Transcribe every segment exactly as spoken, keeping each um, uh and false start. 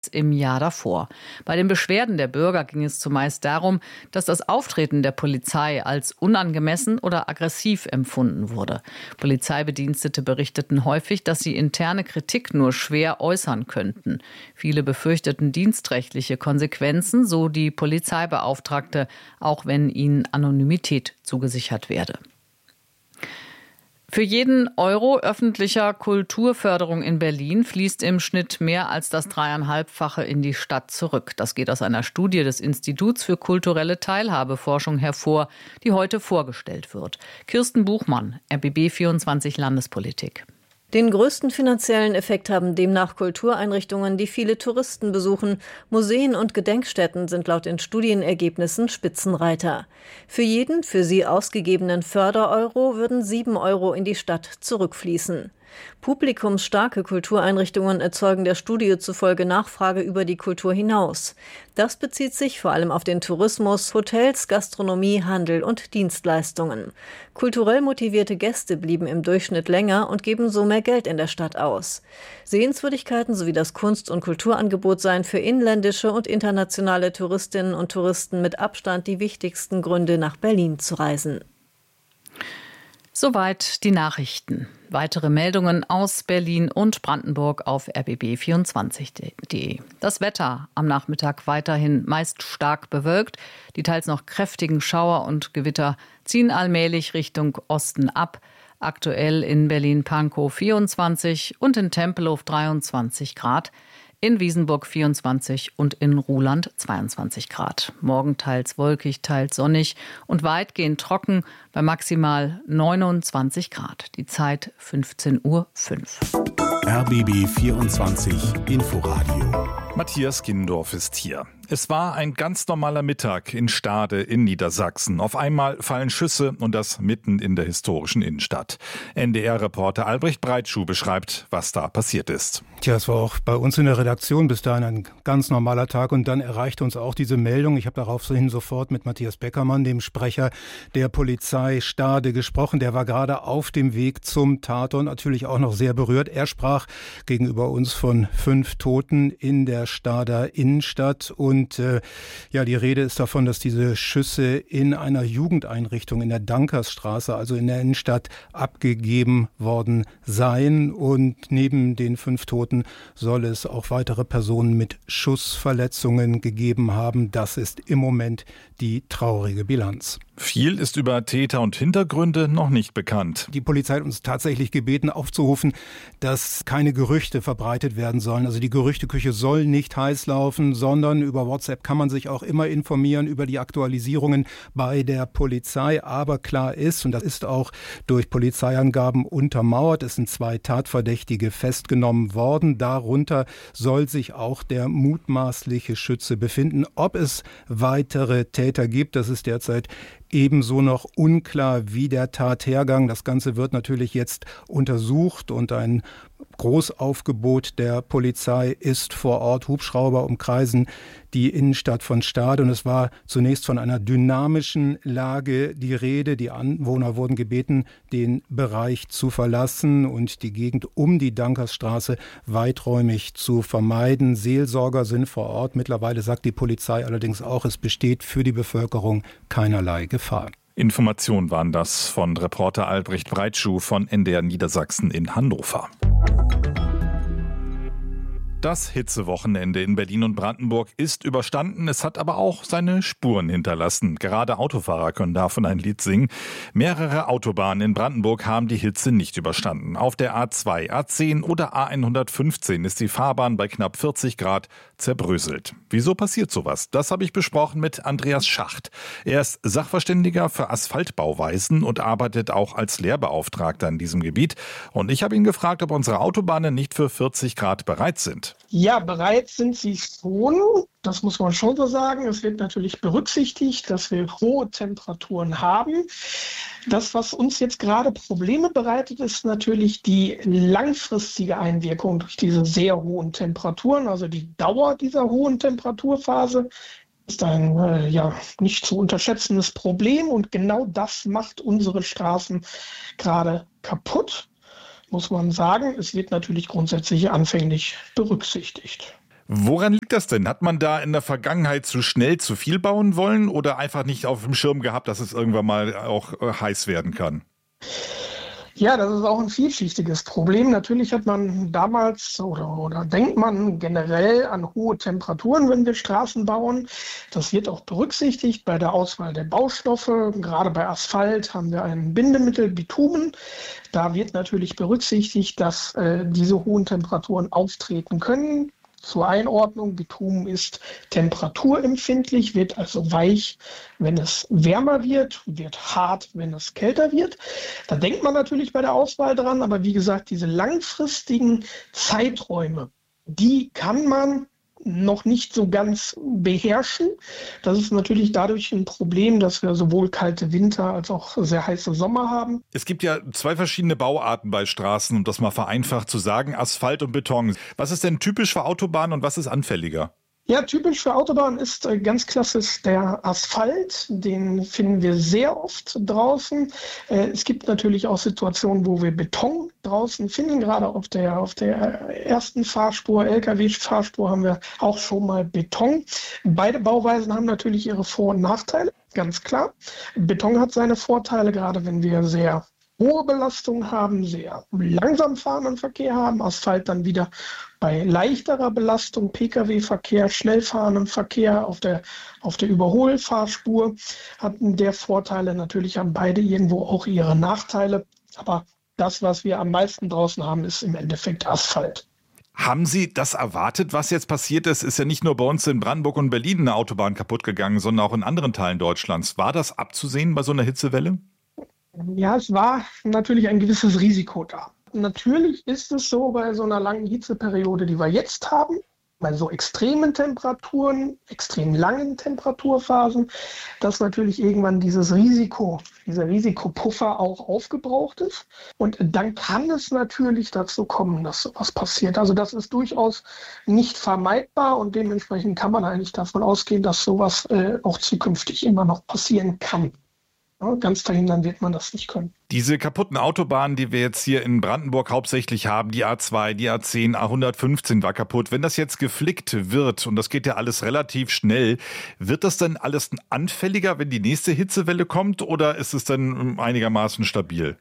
im Jahr davor. Bei den Beschwerden der Bürger ging es zumeist darum, dass das Auftreten der Polizei als unangemessen oder aggressiv empfunden wurde. Polizeibedienstete berichteten häufig, dass sie interne Kritik nur schwer äußern könnten. Viele befürchteten dienstrechtliche Konsequenzen, so die Polizeibeauftragte, auch wenn ihnen Anonymität zugesichert werde. Für jeden Euro öffentlicher Kulturförderung in Berlin fließt im Schnitt mehr als das dreieinhalbfache in die Stadt zurück. Das geht aus einer Studie des Instituts für kulturelle Teilhabeforschung hervor, die heute vorgestellt wird. Kirsten Buchmann, R B B vierundzwanzig Landespolitik. Den größten finanziellen Effekt haben demnach Kultureinrichtungen, die viele Touristen besuchen. Museen und Gedenkstätten sind laut den Studienergebnissen Spitzenreiter. Für jeden für sie ausgegebenen Fördereuro würden sieben Euro in die Stadt zurückfließen. Publikumsstarke Kultureinrichtungen erzeugen der Studie zufolge Nachfrage über die Kultur hinaus. Das bezieht sich vor allem auf den Tourismus, Hotels, Gastronomie, Handel und Dienstleistungen. Kulturell motivierte Gäste blieben im Durchschnitt länger und geben so mehr Geld in der Stadt aus. Sehenswürdigkeiten sowie das Kunst- und Kulturangebot seien für inländische und internationale Touristinnen und Touristen mit Abstand die wichtigsten Gründe, nach Berlin zu reisen. Soweit die Nachrichten. Weitere Meldungen aus Berlin und Brandenburg auf r b b vierundzwanzig punkt de. Das Wetter am Nachmittag weiterhin meist stark bewölkt. Die teils noch kräftigen Schauer und Gewitter ziehen allmählich Richtung Osten ab. Aktuell in Berlin-Pankow vierundzwanzig und in Tempelhof dreiundzwanzig Grad. In Wiesenburg vierundzwanzig und in Ruhland zweiundzwanzig Grad. Morgen teils wolkig, teils sonnig und weitgehend trocken bei maximal neunundzwanzig Grad. Die Zeit fünfzehn Uhr fünf. R B B vierundzwanzig Inforadio. Matthias Kindorf ist hier. Es war ein ganz normaler Mittag in Stade in Niedersachsen. Auf einmal fallen Schüsse und das mitten in der historischen Innenstadt. N D R-Reporter Albrecht Breitschuh beschreibt, was da passiert ist. Tja, es war auch bei uns in der Redaktion bis dahin ein ganz normaler Tag und dann erreichte uns auch diese Meldung. Ich habe daraufhin sofort mit Matthias Beckermann, dem Sprecher der Polizei Stade, gesprochen. Der war gerade auf dem Weg zum Tatort, natürlich auch noch sehr berührt. Er sprach gegenüber uns von fünf Toten in der Stader Innenstadt und Und äh, ja, die Rede ist davon, dass diese Schüsse in einer Jugendeinrichtung in der Dankersstraße, also in der Innenstadt, abgegeben worden seien. Und neben den fünf Toten soll es auch weitere Personen mit Schussverletzungen gegeben haben. Das ist im Moment die traurige Bilanz. Viel ist über Täter und Hintergründe noch nicht bekannt. Die Polizei hat uns tatsächlich gebeten, aufzurufen, dass keine Gerüchte verbreitet werden sollen. Also die Gerüchteküche soll nicht heiß laufen, sondern über WhatsApp kann man sich auch immer informieren über die Aktualisierungen bei der Polizei. Aber klar ist, und das ist auch durch Polizeiangaben untermauert, es sind zwei Tatverdächtige festgenommen worden. Darunter soll sich auch der mutmaßliche Schütze befinden. Ob es weitere Täter gibt, das ist derzeit ebenso noch unklar wie der Tathergang. Das Ganze wird natürlich jetzt untersucht und ein Großaufgebot der Polizei ist vor Ort. Hubschrauber umkreisen die Innenstadt von Stade und es war zunächst von einer dynamischen Lage die Rede. Die Anwohner wurden gebeten, den Bereich zu verlassen und die Gegend um die Dankersstraße weiträumig zu vermeiden. Seelsorger sind vor Ort. Mittlerweile sagt die Polizei allerdings auch, es besteht für die Bevölkerung keinerlei Gefahr. Informationen waren das von Reporter Albrecht Breitschuh von N D R Niedersachsen in Hannover. Das Hitzewochenende in Berlin und Brandenburg ist überstanden. Es hat aber auch seine Spuren hinterlassen. Gerade Autofahrer können davon ein Lied singen. Mehrere Autobahnen in Brandenburg haben die Hitze nicht überstanden. Auf der A zwei, A zehn oder A hundertfünfzehn ist die Fahrbahn bei knapp vierzig Grad zerbröselt. Wieso passiert sowas? Das habe ich besprochen mit Andreas Schacht. Er ist Sachverständiger für Asphaltbauweisen und arbeitet auch als Lehrbeauftragter in diesem Gebiet. Und ich habe ihn gefragt, ob unsere Autobahnen nicht für vierzig Grad bereit sind. Ja, bereit sind sie schon. Das muss man schon so sagen. Es wird natürlich berücksichtigt, dass wir hohe Temperaturen haben. Das, was uns jetzt gerade Probleme bereitet, ist natürlich die langfristige Einwirkung durch diese sehr hohen Temperaturen, also die Dauer dieser hohen Temperaturphase. Ist ein äh, ja, nicht zu unterschätzendes Problem und genau das macht unsere Straßen gerade kaputt. Muss man sagen, es wird natürlich grundsätzlich anfänglich berücksichtigt. Woran liegt das denn? Hat man da in der Vergangenheit zu schnell zu viel bauen wollen oder einfach nicht auf dem Schirm gehabt, dass es irgendwann mal auch heiß werden kann? Ja, das ist auch ein vielschichtiges Problem. Natürlich hat man damals oder, oder denkt man generell an hohe Temperaturen, wenn wir Straßen bauen. Das wird auch berücksichtigt bei der Auswahl der Baustoffe. Gerade bei Asphalt haben wir ein Bindemittel, Bitumen. Da wird natürlich berücksichtigt, dass äh, diese hohen Temperaturen auftreten können. Zur Einordnung, Bitumen ist temperaturempfindlich, wird also weich, wenn es wärmer wird, wird hart, wenn es kälter wird. Da denkt man natürlich bei der Auswahl dran, aber wie gesagt, diese langfristigen Zeiträume, die kann man noch nicht so ganz beherrschen. Das ist natürlich dadurch ein Problem, dass wir sowohl kalte Winter als auch sehr heiße Sommer haben. Es gibt ja zwei verschiedene Bauarten bei Straßen, um das mal vereinfacht zu sagen, Asphalt und Beton. Was ist denn typisch für Autobahnen und was ist anfälliger? Ja, typisch für Autobahnen ist äh, ganz klassisch der Asphalt. Den finden wir sehr oft draußen. Äh, es gibt natürlich auch Situationen, wo wir Beton draußen finden. Gerade auf der, auf der ersten Fahrspur, L K W-Fahrspur, haben wir auch schon mal Beton. Beide Bauweisen haben natürlich ihre Vor- und Nachteile, ganz klar. Beton hat seine Vorteile, gerade wenn wir sehr hohe Belastung haben, sehr langsam fahrenden Verkehr haben, Asphalt dann wieder bei leichterer Belastung, P K W-Verkehr, schnell fahrendem Verkehr auf der, auf der Überholfahrspur, hatten der Vorteile. Natürlich haben beide irgendwo auch ihre Nachteile, aber das, was wir am meisten draußen haben, ist im Endeffekt Asphalt. Haben Sie das erwartet, was jetzt passiert ist? Ist ja nicht nur bei uns in Brandenburg und Berlin eine Autobahn kaputt gegangen, sondern auch in anderen Teilen Deutschlands. War das abzusehen bei so einer Hitzewelle? Ja, es war natürlich ein gewisses Risiko da. Natürlich ist es so bei so einer langen Hitzeperiode, die wir jetzt haben, bei so extremen Temperaturen, extrem langen Temperaturphasen, dass natürlich irgendwann dieses Risiko, dieser Risikopuffer auch aufgebraucht ist. Und dann kann es natürlich dazu kommen, dass sowas passiert. Also das ist durchaus nicht vermeidbar und dementsprechend kann man eigentlich davon ausgehen, dass sowas äh, auch zukünftig immer noch passieren kann. Ja, ganz verhindern wird man das nicht können. Diese kaputten Autobahnen, die wir jetzt hier in Brandenburg hauptsächlich haben, die A zwei, die A zehn, A hundertfünfzehn war kaputt. Wenn das jetzt geflickt wird, und das geht ja alles relativ schnell, wird das dann alles anfälliger, wenn die nächste Hitzewelle kommt, oder ist es dann einigermaßen stabil?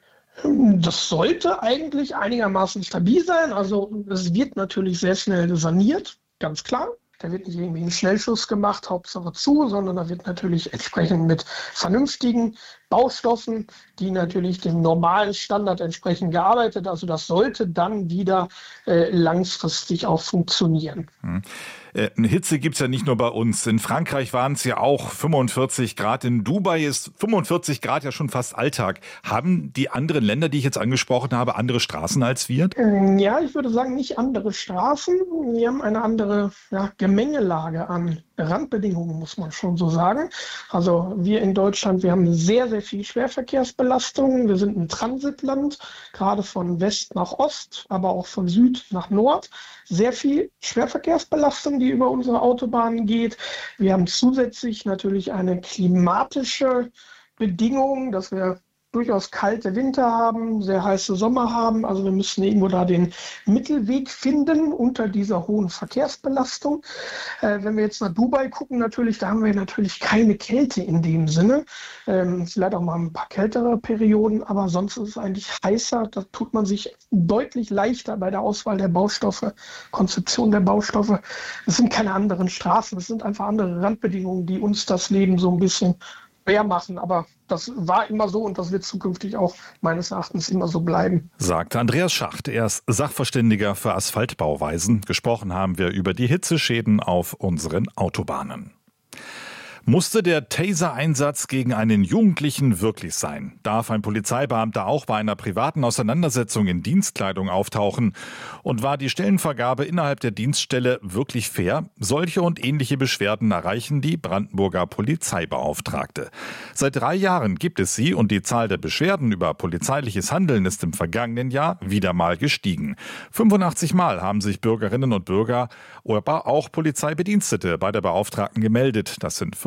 Das sollte eigentlich einigermaßen stabil sein. Also es wird natürlich sehr schnell saniert, ganz klar. Da wird nicht irgendwie ein Schnellschuss gemacht, Hauptsache zu, sondern da wird natürlich entsprechend mit vernünftigen Baustoffen, die natürlich dem normalen Standard entsprechend gearbeitet. Also das sollte dann wieder äh, langfristig auch funktionieren. Hm. Äh, eine Hitze gibt's ja nicht nur bei uns. In Frankreich waren es ja auch fünfundvierzig Grad. In Dubai ist fünfundvierzig Grad ja schon fast Alltag. Haben die anderen Länder, die ich jetzt angesprochen habe, andere Straßen als wir? Ja, ich würde sagen, nicht andere Straßen. Wir haben eine andere ja, Gemengelage an Randbedingungen, muss man schon so sagen. Also wir in Deutschland, wir haben sehr, sehr viel Schwerverkehrsbelastung. Wir sind ein Transitland, gerade von West nach Ost, aber auch von Süd nach Nord. Sehr viel Schwerverkehrsbelastung, die über unsere Autobahnen geht. Wir haben zusätzlich natürlich eine klimatische Bedingung, dass wir durchaus kalte Winter haben, sehr heiße Sommer haben. Also wir müssen irgendwo da den Mittelweg finden unter dieser hohen Verkehrsbelastung. Äh, wenn wir jetzt nach Dubai gucken, natürlich, da haben wir natürlich keine Kälte in dem Sinne. Ähm, vielleicht auch mal ein paar kältere Perioden, aber sonst ist es eigentlich heißer. Da tut man sich deutlich leichter bei der Auswahl der Baustoffe, Konzeption der Baustoffe. Es sind keine anderen Straßen, es sind einfach andere Randbedingungen, die uns das Leben so ein bisschen schwer machen, aber das war immer so und das wird zukünftig auch meines Erachtens immer so bleiben. Sagt Andreas Schacht, er ist Sachverständiger für Asphaltbauweisen. Gesprochen haben wir über die Hitzeschäden auf unseren Autobahnen. Musste der Taser-Einsatz gegen einen Jugendlichen wirklich sein? Darf ein Polizeibeamter auch bei einer privaten Auseinandersetzung in Dienstkleidung auftauchen? Und war die Stellenvergabe innerhalb der Dienststelle wirklich fair? Solche und ähnliche Beschwerden erreichen die Brandenburger Polizeibeauftragte. Seit drei Jahren gibt es sie und die Zahl der Beschwerden über polizeiliches Handeln ist im vergangenen Jahr wieder mal gestiegen. fünfundachtzig Mal haben sich Bürgerinnen und Bürger, aber auch Polizeibedienstete bei der Beauftragten gemeldet. Das sind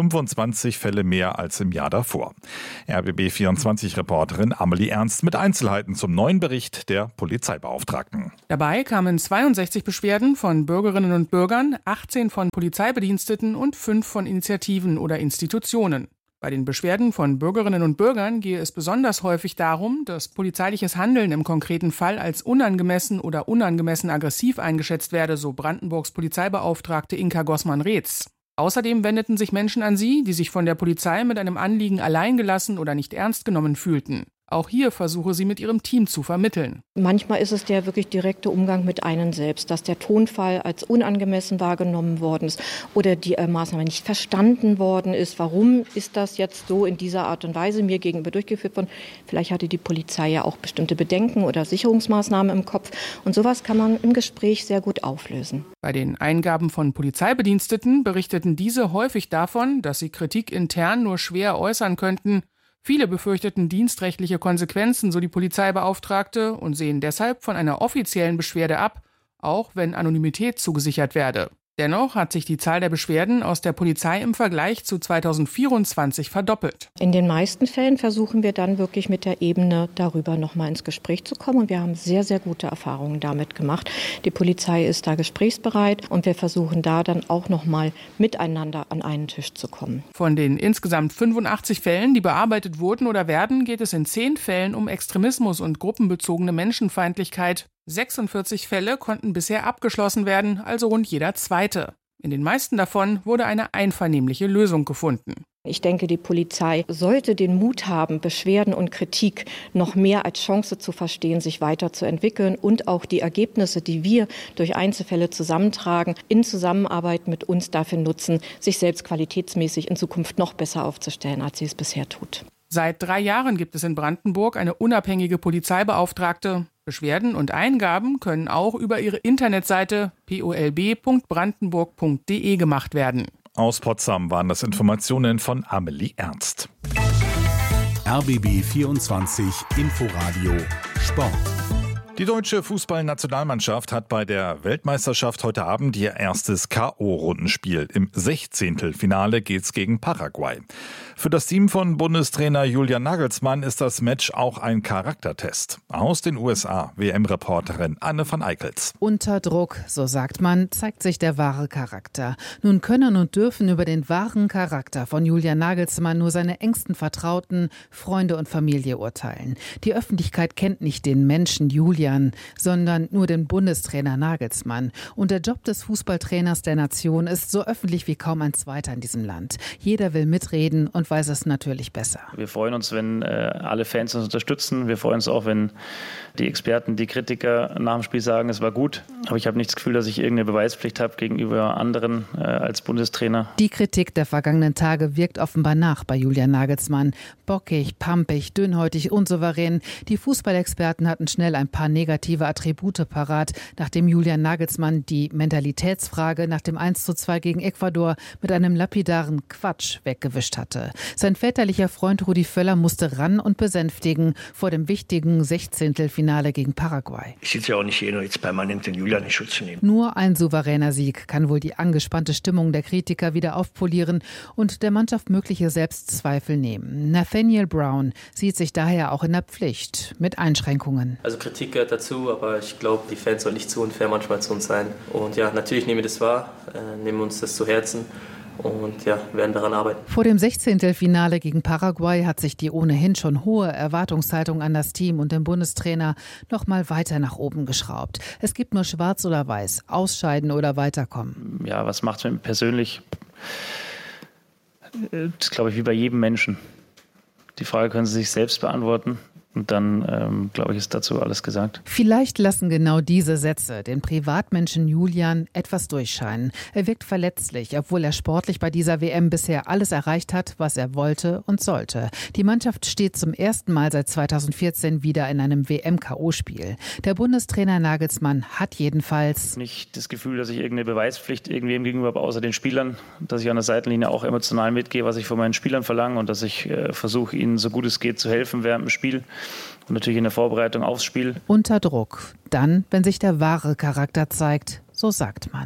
fünfundzwanzig Fälle mehr als im Jahr davor. R B B vierundzwanzig-Reporterin Amelie Ernst mit Einzelheiten zum neuen Bericht der Polizeibeauftragten. Dabei kamen zweiundsechzig Beschwerden von Bürgerinnen und Bürgern, achtzehn von Polizeibediensteten und fünf von Initiativen oder Institutionen. Bei den Beschwerden von Bürgerinnen und Bürgern gehe es besonders häufig darum, dass polizeiliches Handeln im konkreten Fall als unangemessen oder unangemessen aggressiv eingeschätzt werde, so Brandenburgs Polizeibeauftragte Inka Gossmann-Reetz. Außerdem wendeten sich Menschen an sie, die sich von der Polizei mit einem Anliegen alleingelassen oder nicht ernst genommen fühlten. Auch hier versuche sie mit ihrem Team zu vermitteln. Manchmal ist es der wirklich direkte Umgang mit einem selbst, dass der Tonfall als unangemessen wahrgenommen worden ist oder die äh, Maßnahme nicht verstanden worden ist. Warum ist das jetzt so in dieser Art und Weise mir gegenüber durchgeführt worden? Vielleicht hatte die Polizei ja auch bestimmte Bedenken oder Sicherungsmaßnahmen im Kopf. Und sowas kann man im Gespräch sehr gut auflösen. Bei den Eingaben von Polizeibediensteten berichteten diese häufig davon, dass sie Kritik intern nur schwer äußern könnten. Viele befürchteten dienstrechtliche Konsequenzen, so die Polizeibeauftragte, und sehen deshalb von einer offiziellen Beschwerde ab, auch wenn Anonymität zugesichert werde. Dennoch hat sich die Zahl der Beschwerden aus der Polizei im Vergleich zu zweitausendvierundzwanzig verdoppelt. In den meisten Fällen versuchen wir dann wirklich mit der Ebene darüber nochmal ins Gespräch zu kommen. Und wir haben sehr, sehr gute Erfahrungen damit gemacht. Die Polizei ist da gesprächsbereit und wir versuchen da dann auch nochmal miteinander an einen Tisch zu kommen. Von den insgesamt fünfundachtzig Fällen, die bearbeitet wurden oder werden, geht es in zehn Fällen um Extremismus und gruppenbezogene Menschenfeindlichkeit. sechsundvierzig Fälle konnten bisher abgeschlossen werden, also rund jeder zweite. In den meisten davon wurde eine einvernehmliche Lösung gefunden. Ich denke, die Polizei sollte den Mut haben, Beschwerden und Kritik noch mehr als Chance zu verstehen, sich weiterzuentwickeln und auch die Ergebnisse, die wir durch Einzelfälle zusammentragen, in Zusammenarbeit mit uns dafür nutzen, sich selbst qualitätsmäßig in Zukunft noch besser aufzustellen, als sie es bisher tut. Seit drei Jahren gibt es in Brandenburg eine unabhängige Polizeibeauftragte. Beschwerden und Eingaben können auch über ihre Internetseite p o l b punkt brandenburg punkt d e gemacht werden. Aus Potsdam waren das Informationen von Amelie Ernst. R B B vierundzwanzig Inforadio Sport. Die deutsche Fußballnationalmannschaft hat bei der Weltmeisterschaft heute Abend ihr erstes K O-Rundenspiel. Im Sechzehntelfinale geht's gegen Paraguay. Für das Team von Bundestrainer Julian Nagelsmann ist das Match auch ein Charaktertest. Aus den U S A, W M-Reporterin Anne van Eickels. Unter Druck, so sagt man, zeigt sich der wahre Charakter. Nun können und dürfen über den wahren Charakter von Julian Nagelsmann nur seine engsten Vertrauten, Freunde und Familie urteilen. Die Öffentlichkeit kennt nicht den Menschen Julian, sondern nur den Bundestrainer Nagelsmann. Und der Job des Fußballtrainers der Nation ist so öffentlich wie kaum ein zweiter in diesem Land. Jeder will mitreden und weiß es natürlich besser. Wir freuen uns, wenn äh, alle Fans uns unterstützen. Wir freuen uns auch, wenn die Experten, die Kritiker nach dem Spiel sagen, es war gut. Aber ich habe nicht das Gefühl, dass ich irgendeine Beweispflicht habe gegenüber anderen äh, als Bundestrainer. Die Kritik der vergangenen Tage wirkt offenbar nach bei Julian Nagelsmann. Bockig, pampig, dünnhäutig, unsouverän. Die Fußballexperten hatten schnell ein paar negative Attribute parat, nachdem Julian Nagelsmann die Mentalitätsfrage nach dem eins zu zwei gegen Ecuador mit einem lapidaren Quatsch weggewischt hatte. Sein väterlicher Freund Rudi Völler musste ran und besänftigen vor dem wichtigen Sechzehntelfinale gegen Paraguay. Ich sitze ja auch nicht hier, nur jetzt permanent den Julian in Schutz zu nehmen. Nur ein souveräner Sieg kann wohl die angespannte Stimmung der Kritiker wieder aufpolieren und der Mannschaft mögliche Selbstzweifel nehmen. Nathaniel Brown sieht sich daher auch in der Pflicht, mit Einschränkungen. Also Kritik gehört dazu, aber ich glaube, die Fans sollen nicht zu unfair manchmal zu uns sein. Und ja, natürlich nehmen wir das wahr, äh, nehmen uns das zu Herzen. Und ja, werden daran arbeiten. Vor dem Sechzehntelfinale gegen Paraguay hat sich die ohnehin schon hohe Erwartungshaltung an das Team und den Bundestrainer noch mal weiter nach oben geschraubt. Es gibt nur schwarz oder weiß, ausscheiden oder weiterkommen. Ja, was macht es mit mir persönlich? Das ist, glaube ich, wie bei jedem Menschen. Die Frage können Sie sich selbst beantworten. Und dann, ähm, glaube ich, ist dazu alles gesagt. Vielleicht lassen genau diese Sätze den Privatmenschen Julian etwas durchscheinen. Er wirkt verletzlich, obwohl er sportlich bei dieser W M bisher alles erreicht hat, was er wollte und sollte. Die Mannschaft steht zum ersten Mal seit zweitausendvierzehn wieder in einem W M-K O-Spiel. Der Bundestrainer Nagelsmann hat jedenfalls nicht das Gefühl, dass ich irgendeine Beweispflicht irgendwem gegenüber habe, außer den Spielern, dass ich an der Seitenlinie auch emotional mitgehe, was ich von meinen Spielern verlange und dass ich äh, versuche, ihnen so gut es geht zu helfen während dem Spiel. Und natürlich in der Vorbereitung aufs Spiel. Unter Druck. Dann, wenn sich der wahre Charakter zeigt, so sagt man.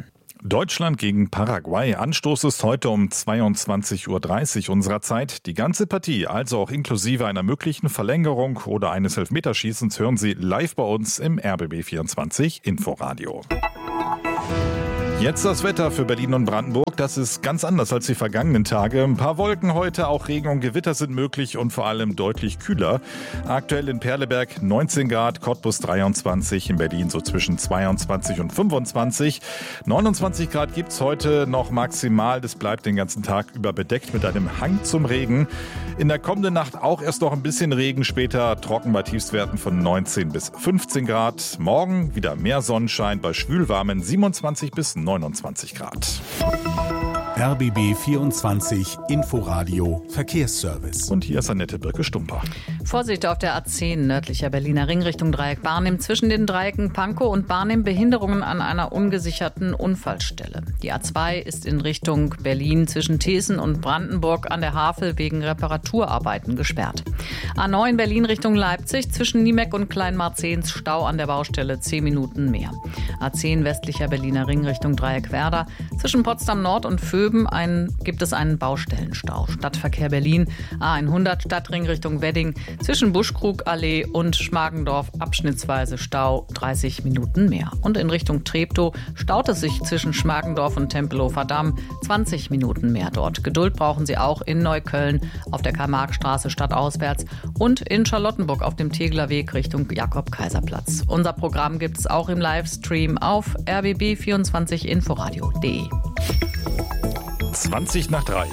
Deutschland gegen Paraguay. Anstoß ist heute um zweiundzwanzig Uhr dreißig unserer Zeit. Die ganze Partie, also auch inklusive einer möglichen Verlängerung oder eines Elfmeterschießens, hören Sie live bei uns im R B B vierundzwanzig Inforadio. Jetzt das Wetter für Berlin und Brandenburg. Das ist ganz anders als die vergangenen Tage. Ein paar Wolken heute, auch Regen und Gewitter sind möglich und vor allem deutlich kühler. Aktuell in Perleberg neunzehn Grad, Cottbus dreiundzwanzig, in Berlin so zwischen zweiundzwanzig und fünfundzwanzig. neunundzwanzig Grad gibt's heute noch maximal. Das bleibt den ganzen Tag über bedeckt mit einem Hang zum Regen. In der kommenden Nacht auch erst noch ein bisschen Regen, später trocken bei Tiefstwerten von neunzehn bis fünfzehn Grad. Morgen wieder mehr Sonnenschein bei schwülwarmen siebenundzwanzig bis neunundzwanzig Grad. R B B vierundzwanzig Inforadio Verkehrsservice. Und hier ist Annette Birke-Stumper. Vorsicht auf der A zehn nördlicher Berliner Ring Richtung Dreieck Barnim. Zwischen den Dreiecken Pankow und Barnim Behinderungen an einer ungesicherten Unfallstelle. Die A zwei ist in Richtung Berlin zwischen Thesen und Brandenburg an der Havel wegen Reparaturarbeiten gesperrt. A neun Berlin Richtung Leipzig zwischen Niemeck und Kleinmarzehns Stau an der Baustelle zehn Minuten mehr. A zehn westlicher Berliner Ring Richtung Dreieck Werder. Zwischen Potsdam Nord und Vöben Ein, gibt es einen Baustellenstau. Stadtverkehr Berlin, A hundert Stadtring Richtung Wedding, zwischen Buschkrugallee und Schmargendorf abschnittsweise Stau, dreißig Minuten mehr. Und in Richtung Treptow staut es sich zwischen Schmargendorf und Tempelhofer Damm, zwanzig Minuten mehr dort. Geduld brauchen Sie auch in Neukölln auf der Karl-Marx-Straße stadtauswärts und in Charlottenburg auf dem Tegeler Weg Richtung Jakob-Kaiser-Platz. Unser Programm gibt es auch im Livestream auf r b b vierundzwanzig inforadio punkt de. zwanzig nach drei.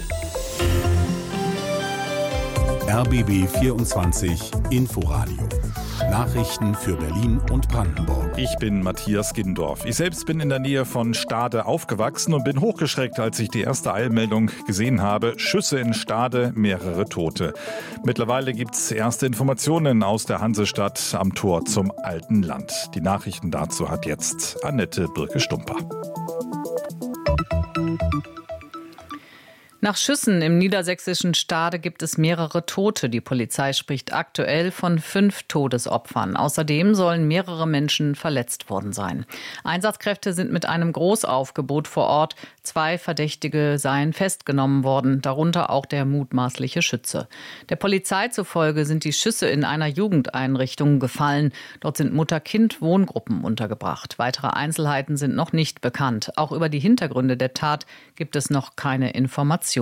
R B B vierundzwanzig Inforadio. Nachrichten für Berlin und Brandenburg. Ich bin Matthias Gindorf. Ich selbst bin in der Nähe von Stade aufgewachsen und bin hochgeschreckt, als ich die erste Eilmeldung gesehen habe. Schüsse in Stade, mehrere Tote. Mittlerweile gibt es erste Informationen aus der Hansestadt am Tor zum Alten Land. Die Nachrichten dazu hat jetzt Annette Birke-Stumper. Nach Schüssen im niedersächsischen Stade gibt es mehrere Tote. Die Polizei spricht aktuell von fünf Todesopfern. Außerdem sollen mehrere Menschen verletzt worden sein. Einsatzkräfte sind mit einem Großaufgebot vor Ort. Zwei Verdächtige seien festgenommen worden, darunter auch der mutmaßliche Schütze. Der Polizei zufolge sind die Schüsse in einer Jugendeinrichtung gefallen. Dort sind Mutter-Kind-Wohngruppen untergebracht. Weitere Einzelheiten sind noch nicht bekannt. Auch über die Hintergründe der Tat gibt es noch keine Informationen.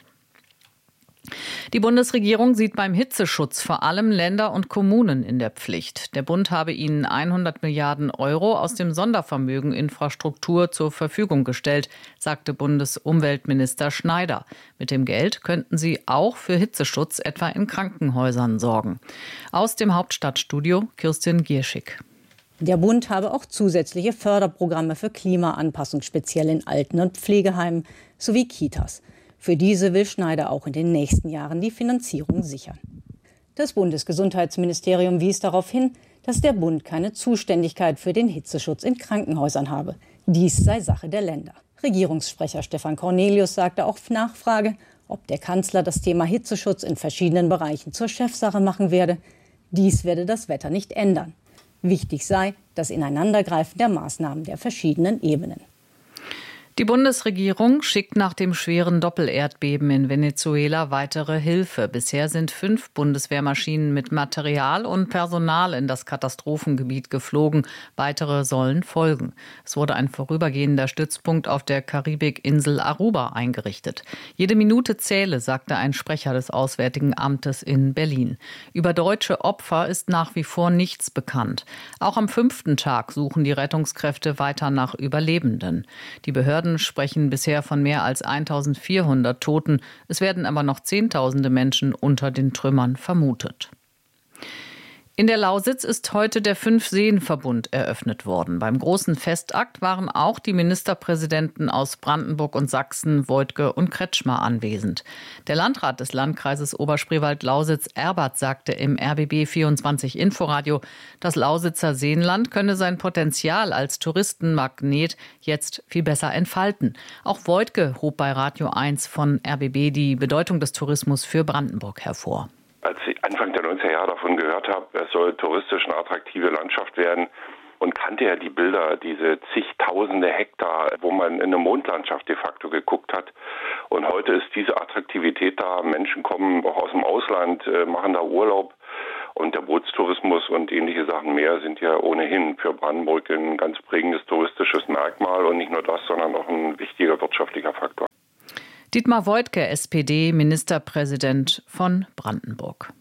Die Bundesregierung sieht beim Hitzeschutz vor allem Länder und Kommunen in der Pflicht. Der Bund habe ihnen hundert Milliarden Euro aus dem Sondervermögen Infrastruktur zur Verfügung gestellt, sagte Bundesumweltminister Schneider. Mit dem Geld könnten sie auch für Hitzeschutz etwa in Krankenhäusern sorgen. Aus dem Hauptstadtstudio Kirstin Gierschik. Der Bund habe auch zusätzliche Förderprogramme für Klimaanpassung, speziell in Alten- und Pflegeheimen sowie Kitas. Für diese will Schneider auch in den nächsten Jahren die Finanzierung sichern. Das Bundesgesundheitsministerium wies darauf hin, dass der Bund keine Zuständigkeit für den Hitzeschutz in Krankenhäusern habe. Dies sei Sache der Länder. Regierungssprecher Stefan Cornelius sagte auf Nachfrage, ob der Kanzler das Thema Hitzeschutz in verschiedenen Bereichen zur Chefsache machen werde. Dies werde das Wetter nicht ändern. Wichtig sei das Ineinandergreifen der Maßnahmen der verschiedenen Ebenen. Die Bundesregierung schickt nach dem schweren Doppelerdbeben in Venezuela weitere Hilfe. Bisher sind fünf Bundeswehrmaschinen mit Material und Personal in das Katastrophengebiet geflogen. Weitere sollen folgen. Es wurde ein vorübergehender Stützpunkt auf der Karibikinsel Aruba eingerichtet. Jede Minute zähle, sagte ein Sprecher des Auswärtigen Amtes in Berlin. Über deutsche Opfer ist nach wie vor nichts bekannt. Auch am fünften Tag suchen die Rettungskräfte weiter nach Überlebenden. Die Behörden sprechen bisher von mehr als eintausendvierhundert Toten. Es werden aber noch Zehntausende Menschen unter den Trümmern vermutet. In der Lausitz ist heute der Fünf-Seen-Verbund eröffnet worden. Beim großen Festakt waren auch die Ministerpräsidenten aus Brandenburg und Sachsen, Woidke und Kretschmer, anwesend. Der Landrat des Landkreises Oberspreewald-Lausitz, Erbert, sagte im R B B vierundzwanzig Inforadio, das Lausitzer Seenland könne sein Potenzial als Touristenmagnet jetzt viel besser entfalten. Auch Woidke hob bei Radio eins von R B B die Bedeutung des Tourismus für Brandenburg hervor. Als ich Anfang der neunziger Jahre davon gehört habe, es soll touristisch eine attraktive Landschaft werden, und kannte ja die Bilder, diese zigtausende Hektar, wo man in eine Mondlandschaft de facto geguckt hat. Und heute ist diese Attraktivität da. Menschen kommen auch aus dem Ausland, machen da Urlaub. Und der Bootstourismus und ähnliche Sachen mehr sind ja ohnehin für Brandenburg ein ganz prägendes touristisches Merkmal. Und nicht nur das, sondern auch ein wichtiger wirtschaftlicher Faktor. Dietmar Woidke, S P D, Ministerpräsident von Brandenburg.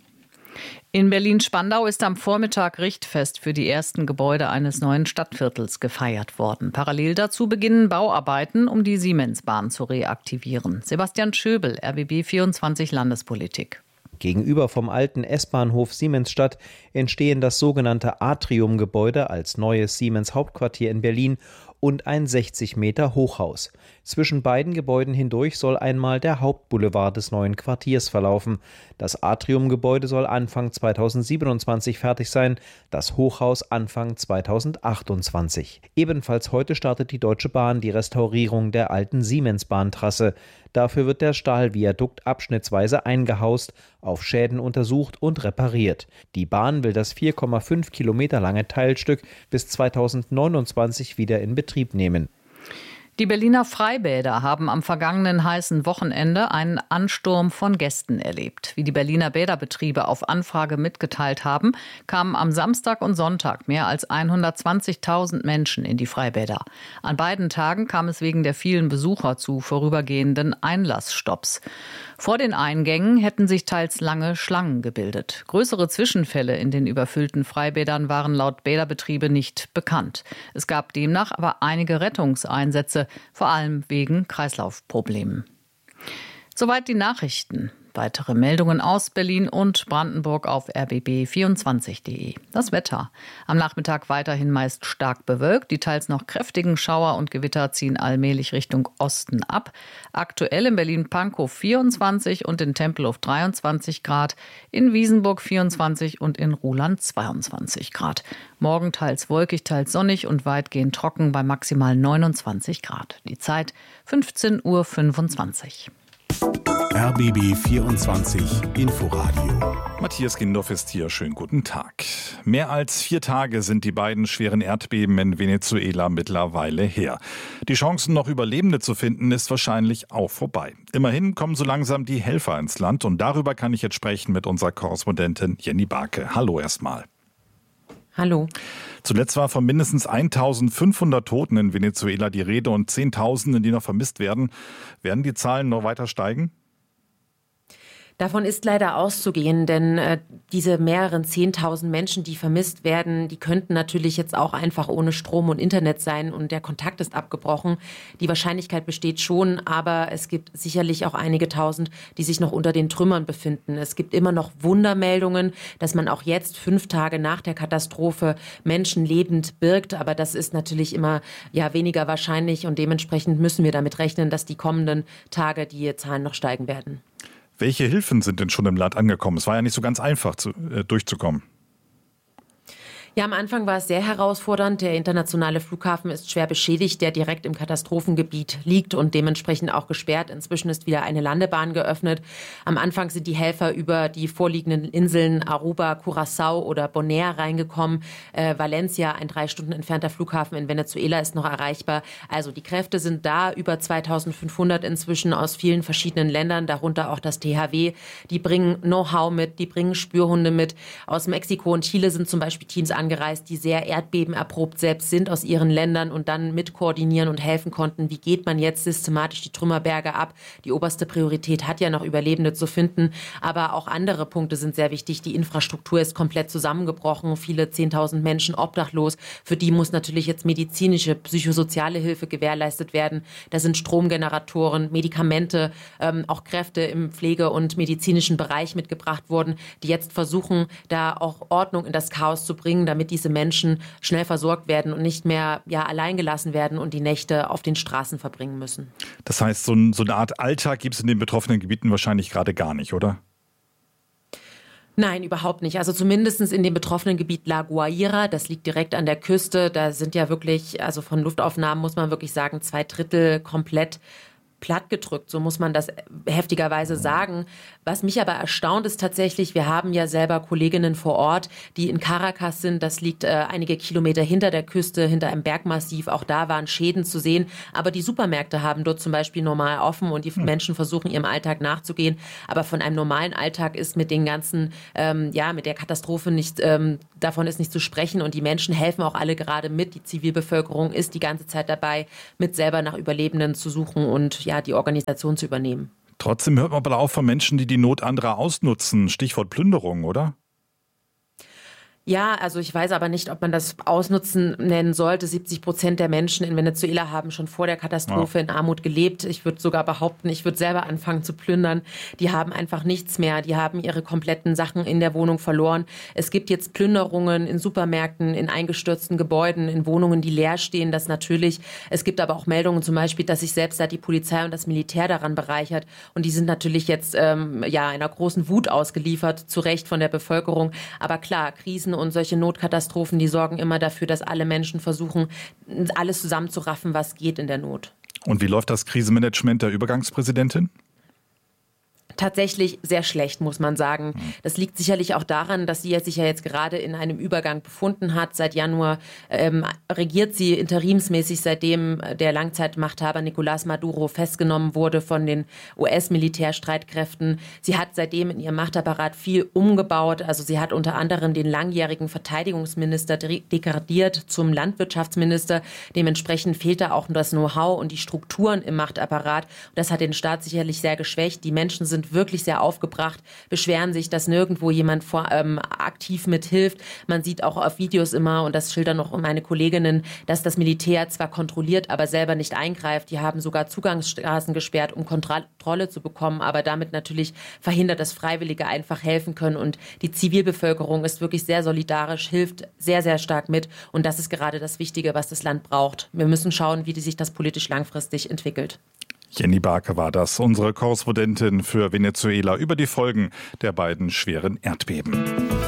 In Berlin-Spandau ist am Vormittag Richtfest für die ersten Gebäude eines neuen Stadtviertels gefeiert worden. Parallel dazu beginnen Bauarbeiten, um die Siemensbahn zu reaktivieren. Sebastian Schöbel, R B B vierundzwanzig Landespolitik. Gegenüber vom alten S-Bahnhof Siemensstadt entstehen das sogenannte Atrium-Gebäude als neues Siemens-Hauptquartier in Berlin und ein sechzig Meter Hochhaus. Zwischen beiden Gebäuden hindurch soll einmal der Hauptboulevard des neuen Quartiers verlaufen. Das Atrium-Gebäude soll Anfang zweitausendsiebenundzwanzig fertig sein, das Hochhaus Anfang zweitausendachtundzwanzig. Ebenfalls heute startet die Deutsche Bahn die Restaurierung der alten Siemens-Bahntrasse. Dafür wird der Stahlviadukt abschnittsweise eingehaust, auf Schäden untersucht und repariert. Die Bahn will das vier Komma fünf Kilometer lange Teilstück bis zweitausendneunundzwanzig wieder in Betrieb nehmen. Die Berliner Freibäder haben am vergangenen heißen Wochenende einen Ansturm von Gästen erlebt. Wie die Berliner Bäderbetriebe auf Anfrage mitgeteilt haben, kamen am Samstag und Sonntag mehr als hundertzwanzigtausend Menschen in die Freibäder. An beiden Tagen kam es wegen der vielen Besucher zu vorübergehenden Einlassstopps. Vor den Eingängen hätten sich teils lange Schlangen gebildet. Größere Zwischenfälle in den überfüllten Freibädern waren laut Bäderbetriebe nicht bekannt. Es gab demnach aber einige Rettungseinsätze, vor allem wegen Kreislaufproblemen. Soweit die Nachrichten. Weitere Meldungen aus Berlin und Brandenburg auf r b b vierundzwanzig punkt de. Das Wetter. Am Nachmittag weiterhin meist stark bewölkt. Die teils noch kräftigen Schauer und Gewitter ziehen allmählich Richtung Osten ab. Aktuell in Berlin-Pankow vierundzwanzig und in Tempelhof dreiundzwanzig Grad, in Wiesenburg vierundzwanzig und in Ruhland zweiundzwanzig Grad. Morgen teils wolkig, teils sonnig und weitgehend trocken bei maximal neunundzwanzig Grad. Die Zeit fünfzehn Uhr fünfundzwanzig. R B B vierundzwanzig Inforadio. Matthias Gindorf ist hier. Schönen guten Tag. Mehr als vier Tage sind die beiden schweren Erdbeben in Venezuela mittlerweile her. Die Chancen, noch Überlebende zu finden, ist wahrscheinlich auch vorbei. Immerhin kommen so langsam die Helfer ins Land und darüber kann ich jetzt sprechen mit unserer Korrespondentin Jenny Barke. Hallo erstmal. Hallo. Zuletzt war von mindestens eintausendfünfhundert Toten in Venezuela die Rede und Zehntausenden, die noch vermisst werden. Werden die Zahlen noch weiter steigen? Davon ist leider auszugehen, denn äh, diese mehreren zehntausend Menschen, die vermisst werden, die könnten natürlich jetzt auch einfach ohne Strom und Internet sein und der Kontakt ist abgebrochen. Die Wahrscheinlichkeit besteht schon, aber es gibt sicherlich auch einige Tausend, die sich noch unter den Trümmern befinden. Es gibt immer noch Wundermeldungen, dass man auch jetzt, fünf Tage nach der Katastrophe, Menschen lebend birgt, aber das ist natürlich immer ja weniger wahrscheinlich und dementsprechend müssen wir damit rechnen, dass die kommenden Tage die Zahlen noch steigen werden. Welche Hilfen sind denn schon im Land angekommen? Es war ja nicht so ganz einfach zu, äh, durchzukommen. Ja, am Anfang war es sehr herausfordernd. Der internationale Flughafen ist schwer beschädigt, der direkt im Katastrophengebiet liegt und dementsprechend auch gesperrt. Inzwischen ist wieder eine Landebahn geöffnet. Am Anfang sind die Helfer über die vorliegenden Inseln Aruba, Curaçao oder Bonaire reingekommen. Äh, Valencia, ein drei Stunden entfernter Flughafen in Venezuela, ist noch erreichbar. Also die Kräfte sind da, über zweitausendfünfhundert inzwischen aus vielen verschiedenen Ländern, darunter auch das T H W. Die bringen Know-how mit, die bringen Spürhunde mit. Aus Mexiko und Chile sind zum Beispiel Teams angereist, die sehr erdbebenerprobt selbst sind aus ihren Ländern und dann mit koordinieren und helfen konnten. Wie geht man jetzt systematisch die Trümmerberge ab? Die oberste Priorität hat ja noch Überlebende zu finden, aber auch andere Punkte sind sehr wichtig. Die Infrastruktur ist komplett zusammengebrochen, viele zehntausend Menschen obdachlos. Für die muss natürlich jetzt medizinische, psychosoziale Hilfe gewährleistet werden. Da sind Stromgeneratoren, Medikamente, ähm, auch Kräfte im Pflege- und medizinischen Bereich mitgebracht worden, die jetzt versuchen, da auch Ordnung in das Chaos zu bringen, damit diese Menschen schnell versorgt werden und nicht mehr ja, allein gelassen werden und die Nächte auf den Straßen verbringen müssen. Das heißt, so, ein, so eine Art Alltag gibt es in den betroffenen Gebieten wahrscheinlich gerade gar nicht, oder? Nein, überhaupt nicht. Also zumindest in dem betroffenen Gebiet La Guaira, das liegt direkt an der Küste. Da sind ja wirklich, also von Luftaufnahmen muss man wirklich sagen, zwei Drittel komplett plattgedrückt, so muss man das heftigerweise sagen. Was mich aber erstaunt ist tatsächlich, wir haben ja selber Kolleginnen vor Ort, die in Caracas sind. Das liegt äh, einige Kilometer hinter der Küste, hinter einem Bergmassiv. Auch da waren Schäden zu sehen. Aber die Supermärkte haben dort zum Beispiel normal offen und die hm. Menschen versuchen ihrem Alltag nachzugehen. Aber von einem normalen Alltag ist mit den ganzen, ähm, ja, mit der Katastrophe nicht, ähm, davon ist nicht zu sprechen. Und die Menschen helfen auch alle gerade mit. Die Zivilbevölkerung ist die ganze Zeit dabei, mit selber nach Überlebenden zu suchen und ja, die Organisation zu übernehmen. Trotzdem hört man aber auch von Menschen, die die Not anderer ausnutzen. Stichwort Plünderung, oder? Ja, also ich weiß aber nicht, ob man das Ausnutzen nennen sollte. siebzig Prozent der Menschen in Venezuela haben schon vor der Katastrophe ja. in Armut gelebt. Ich würde sogar behaupten, ich würde selber anfangen zu plündern. Die haben einfach nichts mehr. Die haben ihre kompletten Sachen in der Wohnung verloren. Es gibt jetzt Plünderungen in Supermärkten, in eingestürzten Gebäuden, in Wohnungen, die leer stehen. Das natürlich. Es gibt aber auch Meldungen zum Beispiel, dass sich selbst da die Polizei und das Militär daran bereichert. Und die sind natürlich jetzt ähm, ja einer großen Wut ausgeliefert, zu Recht von der Bevölkerung. Aber klar, Krisen und solche Notkatastrophen, die sorgen immer dafür, dass alle Menschen versuchen, alles zusammenzuraffen, was geht in der Not. Und wie läuft das Krisenmanagement der Übergangspräsidentin? Tatsächlich sehr schlecht, muss man sagen. Das liegt sicherlich auch daran, dass sie sich ja jetzt gerade in einem Übergang befunden hat. Seit Januar ähm, regiert sie interimsmäßig, seitdem der Langzeitmachthaber Nicolás Maduro festgenommen wurde von den U S-Militärstreitkräften. Sie hat seitdem in ihrem Machtapparat viel umgebaut. Also sie hat unter anderem den langjährigen Verteidigungsminister degradiert zum Landwirtschaftsminister. Dementsprechend fehlt da auch das Know-how und die Strukturen im Machtapparat. Das hat den Staat sicherlich sehr geschwächt. Die Menschen sind wirklich sehr aufgebracht, beschweren sich, dass nirgendwo jemand vor, ähm, aktiv mithilft. Man sieht auch auf Videos immer, und das schildern noch meine Kolleginnen, dass das Militär zwar kontrolliert, aber selber nicht eingreift. Die haben sogar Zugangsstraßen gesperrt, um Kontrolle zu bekommen, aber damit natürlich verhindert, dass Freiwillige einfach helfen können. Und die Zivilbevölkerung ist wirklich sehr solidarisch, hilft sehr, sehr stark mit. Und das ist gerade das Wichtige, was das Land braucht. Wir müssen schauen, wie sich das politisch langfristig entwickelt. Jenny Barke war das, unsere Korrespondentin für Venezuela, über die Folgen der beiden schweren Erdbeben.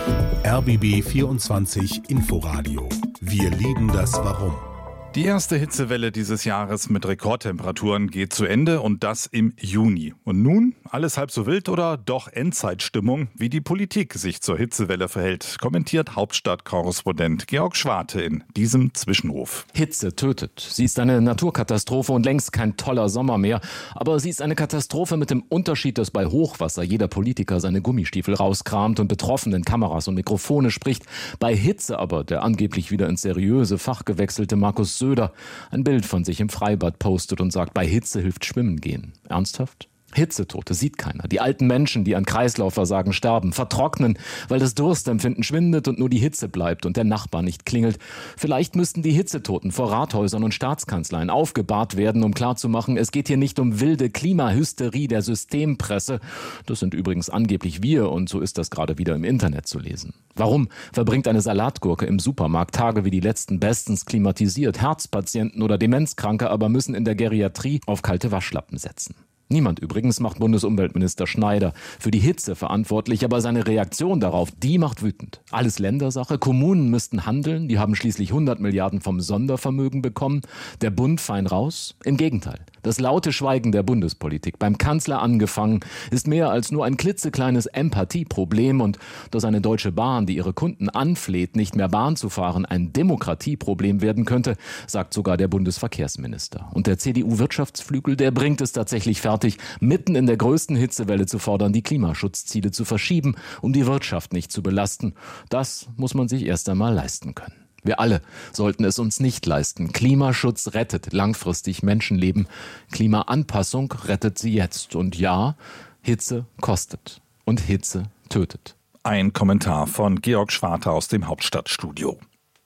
R B B vierundzwanzig Inforadio. Wir lieben das Warum. Die erste Hitzewelle dieses Jahres mit Rekordtemperaturen geht zu Ende, und das im Juni. Und nun alles halb so wild oder doch Endzeitstimmung? Wie die Politik sich zur Hitzewelle verhält, kommentiert Hauptstadtkorrespondent Georg Schwarte in diesem Zwischenruf. Hitze tötet. Sie ist eine Naturkatastrophe und längst kein toller Sommer mehr. Aber sie ist eine Katastrophe mit dem Unterschied, dass bei Hochwasser jeder Politiker seine Gummistiefel rauskramt und betroffen in Kameras und Mikrofone spricht. Bei Hitze aber der angeblich wieder ins seriöse Fach gewechselte Markus Söder ein Bild von sich im Freibad postet und sagt, bei Hitze hilft Schwimmen gehen. Ernsthaft? Hitzetote sieht keiner. Die alten Menschen, die an Kreislaufversagen sterben, vertrocknen, weil das Durstempfinden schwindet und nur die Hitze bleibt und der Nachbar nicht klingelt. Vielleicht müssten die Hitzetoten vor Rathäusern und Staatskanzleien aufgebahrt werden, um klarzumachen, es geht hier nicht um wilde Klimahysterie der Systempresse. Das sind übrigens angeblich wir, und so ist das gerade wieder im Internet zu lesen. Warum verbringt eine Salatgurke im Supermarkt Tage wie die letzten bestens klimatisiert? Herzpatienten oder Demenzkranke aber müssen in der Geriatrie auf kalte Waschlappen setzen. Niemand übrigens macht Bundesumweltminister Schneider für die Hitze verantwortlich, aber seine Reaktion darauf, die macht wütend. Alles Ländersache, Kommunen müssten handeln, die haben schließlich hundert Milliarden vom Sondervermögen bekommen. Der Bund fein raus? Im Gegenteil. Das laute Schweigen der Bundespolitik, beim Kanzler angefangen, ist mehr als nur ein klitzekleines Empathieproblem, und dass eine Deutsche Bahn, die ihre Kunden anfleht, nicht mehr Bahn zu fahren, ein Demokratieproblem werden könnte, sagt sogar der Bundesverkehrsminister. Und der C D U-Wirtschaftsflügel, der bringt es tatsächlich fertig, mitten in der größten Hitzewelle zu fordern, die Klimaschutzziele zu verschieben, um die Wirtschaft nicht zu belasten. Das muss man sich erst einmal leisten können. Wir alle sollten es uns nicht leisten. Klimaschutz rettet langfristig Menschenleben. Klimaanpassung rettet sie jetzt. Und ja, Hitze kostet. Und Hitze tötet. Ein Kommentar von Georg Schwarte aus dem Hauptstadtstudio.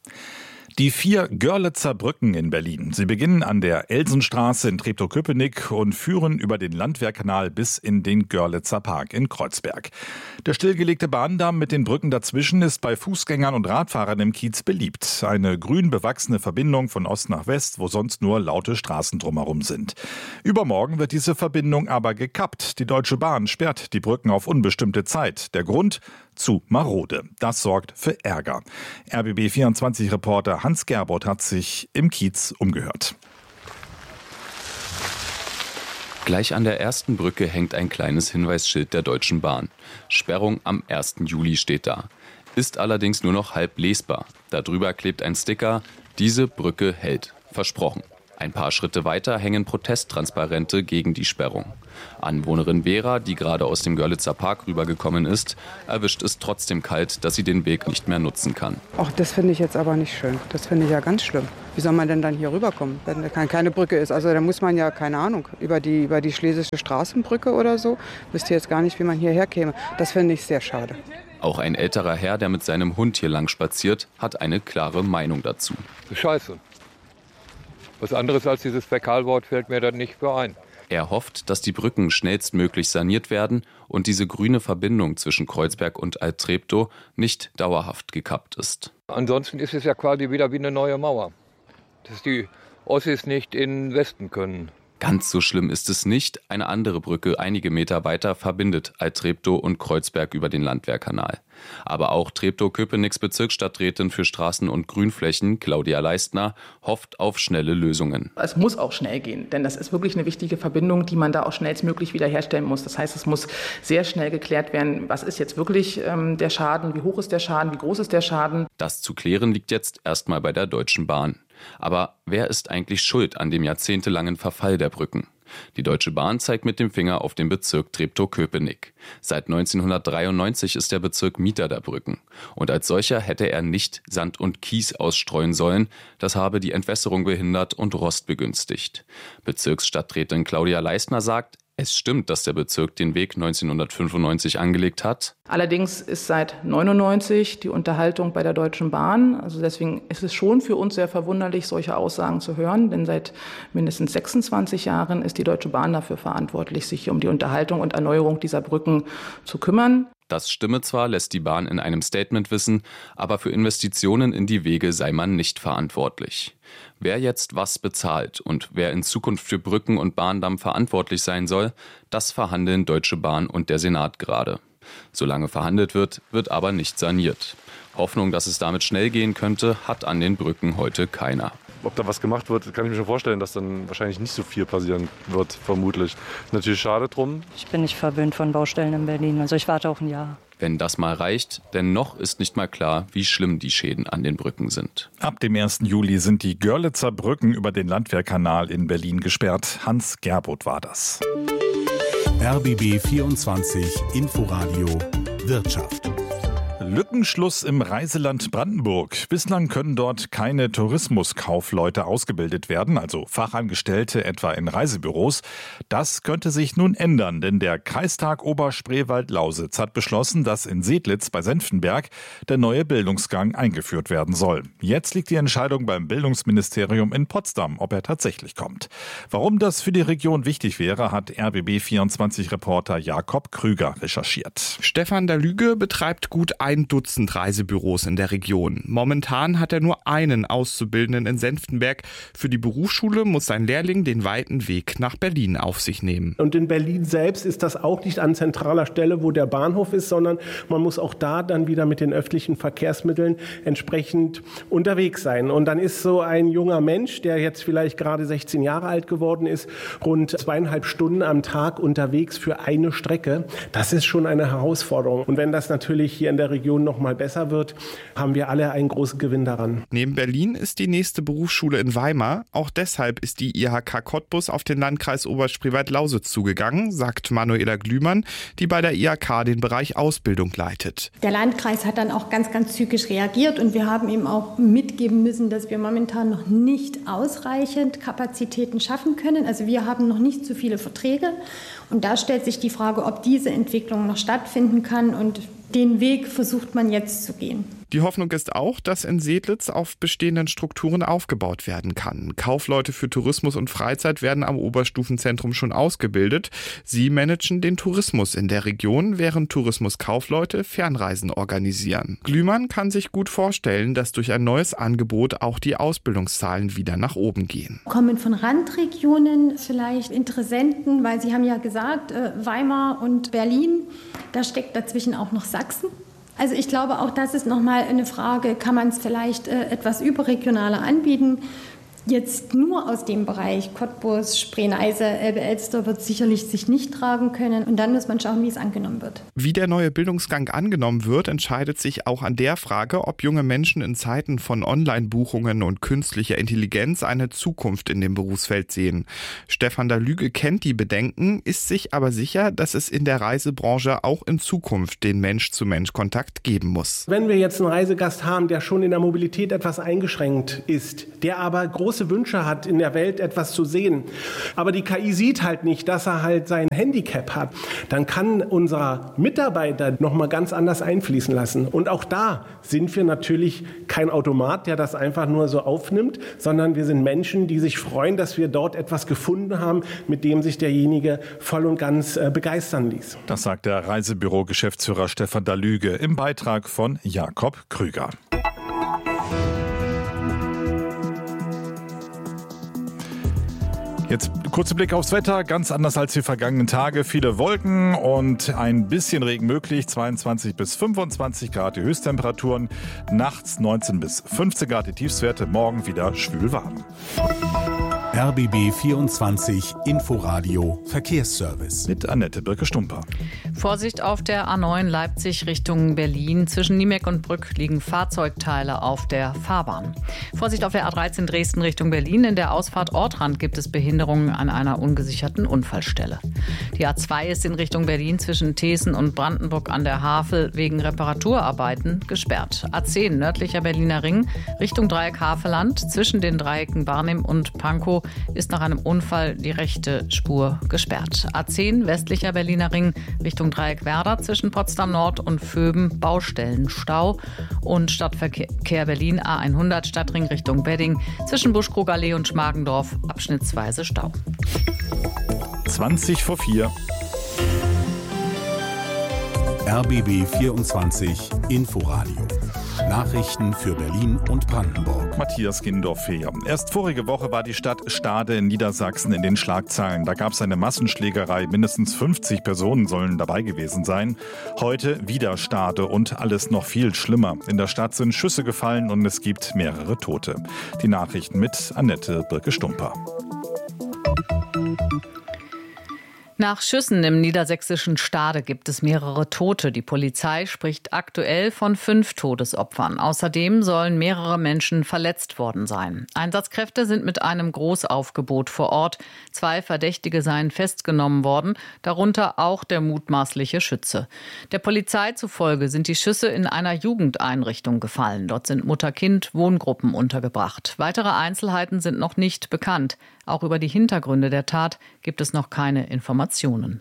Die vier Görlitzer Brücken in Berlin. Sie beginnen an der Elsenstraße in Treptow-Köpenick und führen über den Landwehrkanal bis in den Görlitzer Park in Kreuzberg. Der stillgelegte Bahndamm mit den Brücken dazwischen ist bei Fußgängern und Radfahrern im Kiez beliebt. Eine grün bewachsene Verbindung von Ost nach West, wo sonst nur laute Straßen drumherum sind. Übermorgen wird diese Verbindung aber gekappt. Die Deutsche Bahn sperrt die Brücken auf unbestimmte Zeit. Der Grund? Zu marode. Das sorgt für Ärger. R B B vierundzwanzig-Reporter Hans Gerbold hat sich im Kiez umgehört. Gleich an der ersten Brücke hängt ein kleines Hinweisschild der Deutschen Bahn. Sperrung am ersten Juli steht da. Ist allerdings nur noch halb lesbar. Darüber klebt ein Sticker: Diese Brücke hält. Versprochen. Ein paar Schritte weiter hängen Protesttransparente gegen die Sperrung. Anwohnerin Vera, die gerade aus dem Görlitzer Park rübergekommen ist, erwischt es trotzdem kalt, dass sie den Weg nicht mehr nutzen kann. Ach, das finde ich jetzt aber nicht schön. Das finde ich ja ganz schlimm. Wie soll man denn dann hier rüberkommen, wenn da keine Brücke ist? Also da muss man ja, keine Ahnung, über die, über die Schlesische Straßenbrücke oder so. Wüsste jetzt gar nicht, wie man hierher käme. Das finde ich sehr schade. Auch ein älterer Herr, der mit seinem Hund hier lang spaziert, hat eine klare Meinung dazu. Scheiße. Was anderes als dieses Fäkalwort fällt mir dann nicht für ein. Er hofft, dass die Brücken schnellstmöglich saniert werden und diese grüne Verbindung zwischen Kreuzberg und Alt-Treptow nicht dauerhaft gekappt ist. Ansonsten ist es ja quasi wieder wie eine neue Mauer, dass die Ossis nicht in den Westen können. Ganz so schlimm ist es nicht. Eine andere Brücke einige Meter weiter verbindet Alt-Treptow und Kreuzberg über den Landwehrkanal. Aber auch Treptow-Köpenick's Bezirksstadträtin für Straßen und Grünflächen, Claudia Leistner, hofft auf schnelle Lösungen. Es muss auch schnell gehen, denn das ist wirklich eine wichtige Verbindung, die man da auch schnellstmöglich wiederherstellen muss. Das heißt, es muss sehr schnell geklärt werden, was ist jetzt wirklich ähm, der Schaden, wie hoch ist der Schaden, wie groß ist der Schaden. Das zu klären liegt jetzt erstmal bei der Deutschen Bahn. Aber wer ist eigentlich schuld an dem jahrzehntelangen Verfall der Brücken? Die Deutsche Bahn zeigt mit dem Finger auf den Bezirk Treptow-Köpenick. Seit neunzehnhundertdreiundneunzig ist der Bezirk Mieter der Brücken. Und als solcher hätte er nicht Sand und Kies ausstreuen sollen. Das habe die Entwässerung behindert und Rost begünstigt. Bezirksstadträtin Claudia Leistner sagt, es stimmt, dass der Bezirk den Weg neunzehnhundertfünfundneunzig angelegt hat. Allerdings ist seit neunundneunzig die Unterhaltung bei der Deutschen Bahn. Also deswegen ist es schon für uns sehr verwunderlich, solche Aussagen zu hören. Denn seit mindestens sechsundzwanzig Jahren ist die Deutsche Bahn dafür verantwortlich, sich um die Unterhaltung und Erneuerung dieser Brücken zu kümmern. Das stimme zwar, lässt die Bahn in einem Statement wissen, aber für Investitionen in die Wege sei man nicht verantwortlich. Wer jetzt was bezahlt und wer in Zukunft für Brücken und Bahndamm verantwortlich sein soll, das verhandeln Deutsche Bahn und der Senat gerade. Solange verhandelt wird, wird aber nicht saniert. Hoffnung, dass es damit schnell gehen könnte, hat an den Brücken heute keiner. Ob da was gemacht wird, kann ich mir schon vorstellen, dass dann wahrscheinlich nicht so viel passieren wird, vermutlich. Ist natürlich schade drum. Ich bin nicht verwöhnt von Baustellen in Berlin, also ich warte auch ein Jahr. Wenn das mal reicht, denn noch ist nicht mal klar, wie schlimm die Schäden an den Brücken sind. Ab dem ersten Juli sind die Görlitzer Brücken über den Landwehrkanal in Berlin gesperrt. Hans Gerboth war das. R B B vierundzwanzig Inforadio Wirtschaft. Lückenschluss im Reiseland Brandenburg. Bislang können dort keine Tourismuskaufleute ausgebildet werden, also Fachangestellte etwa in Reisebüros. Das könnte sich nun ändern, denn der Kreistag Oberspreewald-Lausitz hat beschlossen, dass in Sedlitz bei Senftenberg der neue Bildungsgang eingeführt werden soll. Jetzt liegt die Entscheidung beim Bildungsministerium in Potsdam, ob er tatsächlich kommt. Warum das für die Region wichtig wäre, hat R B B vierundzwanzig-Reporter Jakob Krüger recherchiert. Stefan Dalüge betreibt gut ein Dutzend Reisebüros in der Region. Momentan hat er nur einen Auszubildenden in Senftenberg. Für die Berufsschule muss sein Lehrling den weiten Weg nach Berlin auf sich nehmen. Und in Berlin selbst ist das auch nicht an zentraler Stelle, wo der Bahnhof ist, sondern man muss auch da dann wieder mit den öffentlichen Verkehrsmitteln entsprechend unterwegs sein. Und dann ist so ein junger Mensch, der jetzt vielleicht gerade sechzehn Jahre alt geworden ist, rund zweieinhalb Stunden am Tag unterwegs für eine Strecke. Das ist schon eine Herausforderung. Und wenn das natürlich hier in der Region noch mal besser wird, haben wir alle einen großen Gewinn daran. Neben Berlin ist die nächste Berufsschule in Weimar. Auch deshalb ist die I H K Cottbus auf den Landkreis Oberspreewald-Lausitz zugegangen, sagt Manuela Glühmann, die bei der I H K den Bereich Ausbildung leitet. Der Landkreis hat dann auch ganz, ganz zügig reagiert und wir haben ihm auch mitgeben müssen, dass wir momentan noch nicht ausreichend Kapazitäten schaffen können. Also wir haben noch nicht so viele Verträge und da stellt sich die Frage, ob diese Entwicklung noch stattfinden kann und den Weg versucht man jetzt zu gehen. Die Hoffnung ist auch, dass in Sedlitz auf bestehenden Strukturen aufgebaut werden kann. Kaufleute für Tourismus und Freizeit werden am Oberstufenzentrum schon ausgebildet. Sie managen den Tourismus in der Region, während Tourismuskaufleute Fernreisen organisieren. Glühmann kann sich gut vorstellen, dass durch ein neues Angebot auch die Ausbildungszahlen wieder nach oben gehen. Kommen von Randregionen vielleicht Interessenten, weil Sie haben ja gesagt, Weimar und Berlin, da steckt dazwischen auch noch Sachsen. Also ich glaube, auch das ist nochmal eine Frage, kann man es vielleicht äh, etwas überregionaler anbieten. jetzt nur aus dem Bereich Cottbus, Spree-Neiße, Elbe-Elster wird sicherlich sich nicht tragen können. Und dann muss man schauen, wie es angenommen wird. Wie der neue Bildungsgang angenommen wird, entscheidet sich auch an der Frage, ob junge Menschen in Zeiten von Online-Buchungen und künstlicher Intelligenz eine Zukunft in dem Berufsfeld sehen. Stefan Dalüge kennt die Bedenken, ist sich aber sicher, dass es in der Reisebranche auch in Zukunft den Mensch-zu-Mensch-Kontakt geben muss. Wenn wir jetzt einen Reisegast haben, der schon in der Mobilität etwas eingeschränkt ist, der aber große Wünsche hat, in der Welt etwas zu sehen, aber die K I sieht halt nicht, dass er halt sein Handicap hat, dann kann unser Mitarbeiter noch mal ganz anders einfließen lassen. Und auch da sind wir natürlich kein Automat, der das einfach nur so aufnimmt, sondern wir sind Menschen, die sich freuen, dass wir dort etwas gefunden haben, mit dem sich derjenige voll und ganz äh, begeistern ließ. Das sagt der Reisebüro-Geschäftsführer Stefan Dalüge im Beitrag von Jakob Krüger. Jetzt kurzer Blick aufs Wetter, ganz anders als die vergangenen Tage. Viele Wolken und ein bisschen Regen möglich, zweiundzwanzig bis fünfundzwanzig Grad die Höchsttemperaturen, nachts neunzehn bis fünfzehn Grad die Tiefstwerte, morgen wieder schwül warm. R B B vierundzwanzig Inforadio Verkehrsservice. Mit Annette Birke-Stumper. Vorsicht auf der A neun Leipzig Richtung Berlin. Zwischen Niemek und Brück liegen Fahrzeugteile auf der Fahrbahn. Vorsicht auf der A dreizehn Dresden Richtung Berlin. In der Ausfahrt Ortrand gibt es Behinderungen an einer ungesicherten Unfallstelle. Die A zwei ist in Richtung Berlin zwischen Thesen und Brandenburg an der Havel wegen Reparaturarbeiten gesperrt. A zehn nördlicher Berliner Ring Richtung Dreieck Havelland. Zwischen den Dreiecken Barnim und Pankow ist nach einem Unfall die rechte Spur gesperrt. A zehn westlicher Berliner Ring Richtung Dreieck Werder zwischen Potsdam Nord und Vöben Baustellenstau und Stadtverkehr Berlin A hundert Stadtring Richtung Bedding zwischen Buschkrugallee und Schmargendorf abschnittsweise Stau. zwanzig vor vier. R B B vierundzwanzig Inforadio. Nachrichten für Berlin und Brandenburg. Matthias Gindorf-Fehr. Erst vorige Woche war die Stadt Stade in Niedersachsen in den Schlagzeilen. Da gab es eine Massenschlägerei. Mindestens fünfzig Personen sollen dabei gewesen sein. Heute wieder Stade und alles noch viel schlimmer. In der Stadt sind Schüsse gefallen und es gibt mehrere Tote. Die Nachrichten mit Annette Birke-Stumper. Nach Schüssen im niedersächsischen Stade gibt es mehrere Tote. Die Polizei spricht aktuell von fünf Todesopfern. Außerdem sollen mehrere Menschen verletzt worden sein. Einsatzkräfte sind mit einem Großaufgebot vor Ort. Zwei Verdächtige seien festgenommen worden, darunter auch der mutmaßliche Schütze. Der Polizei zufolge sind die Schüsse in einer Jugendeinrichtung gefallen. Dort sind Mutter-Kind-Wohngruppen untergebracht. Weitere Einzelheiten sind noch nicht bekannt. Auch über die Hintergründe der Tat gibt es noch keine Informationen.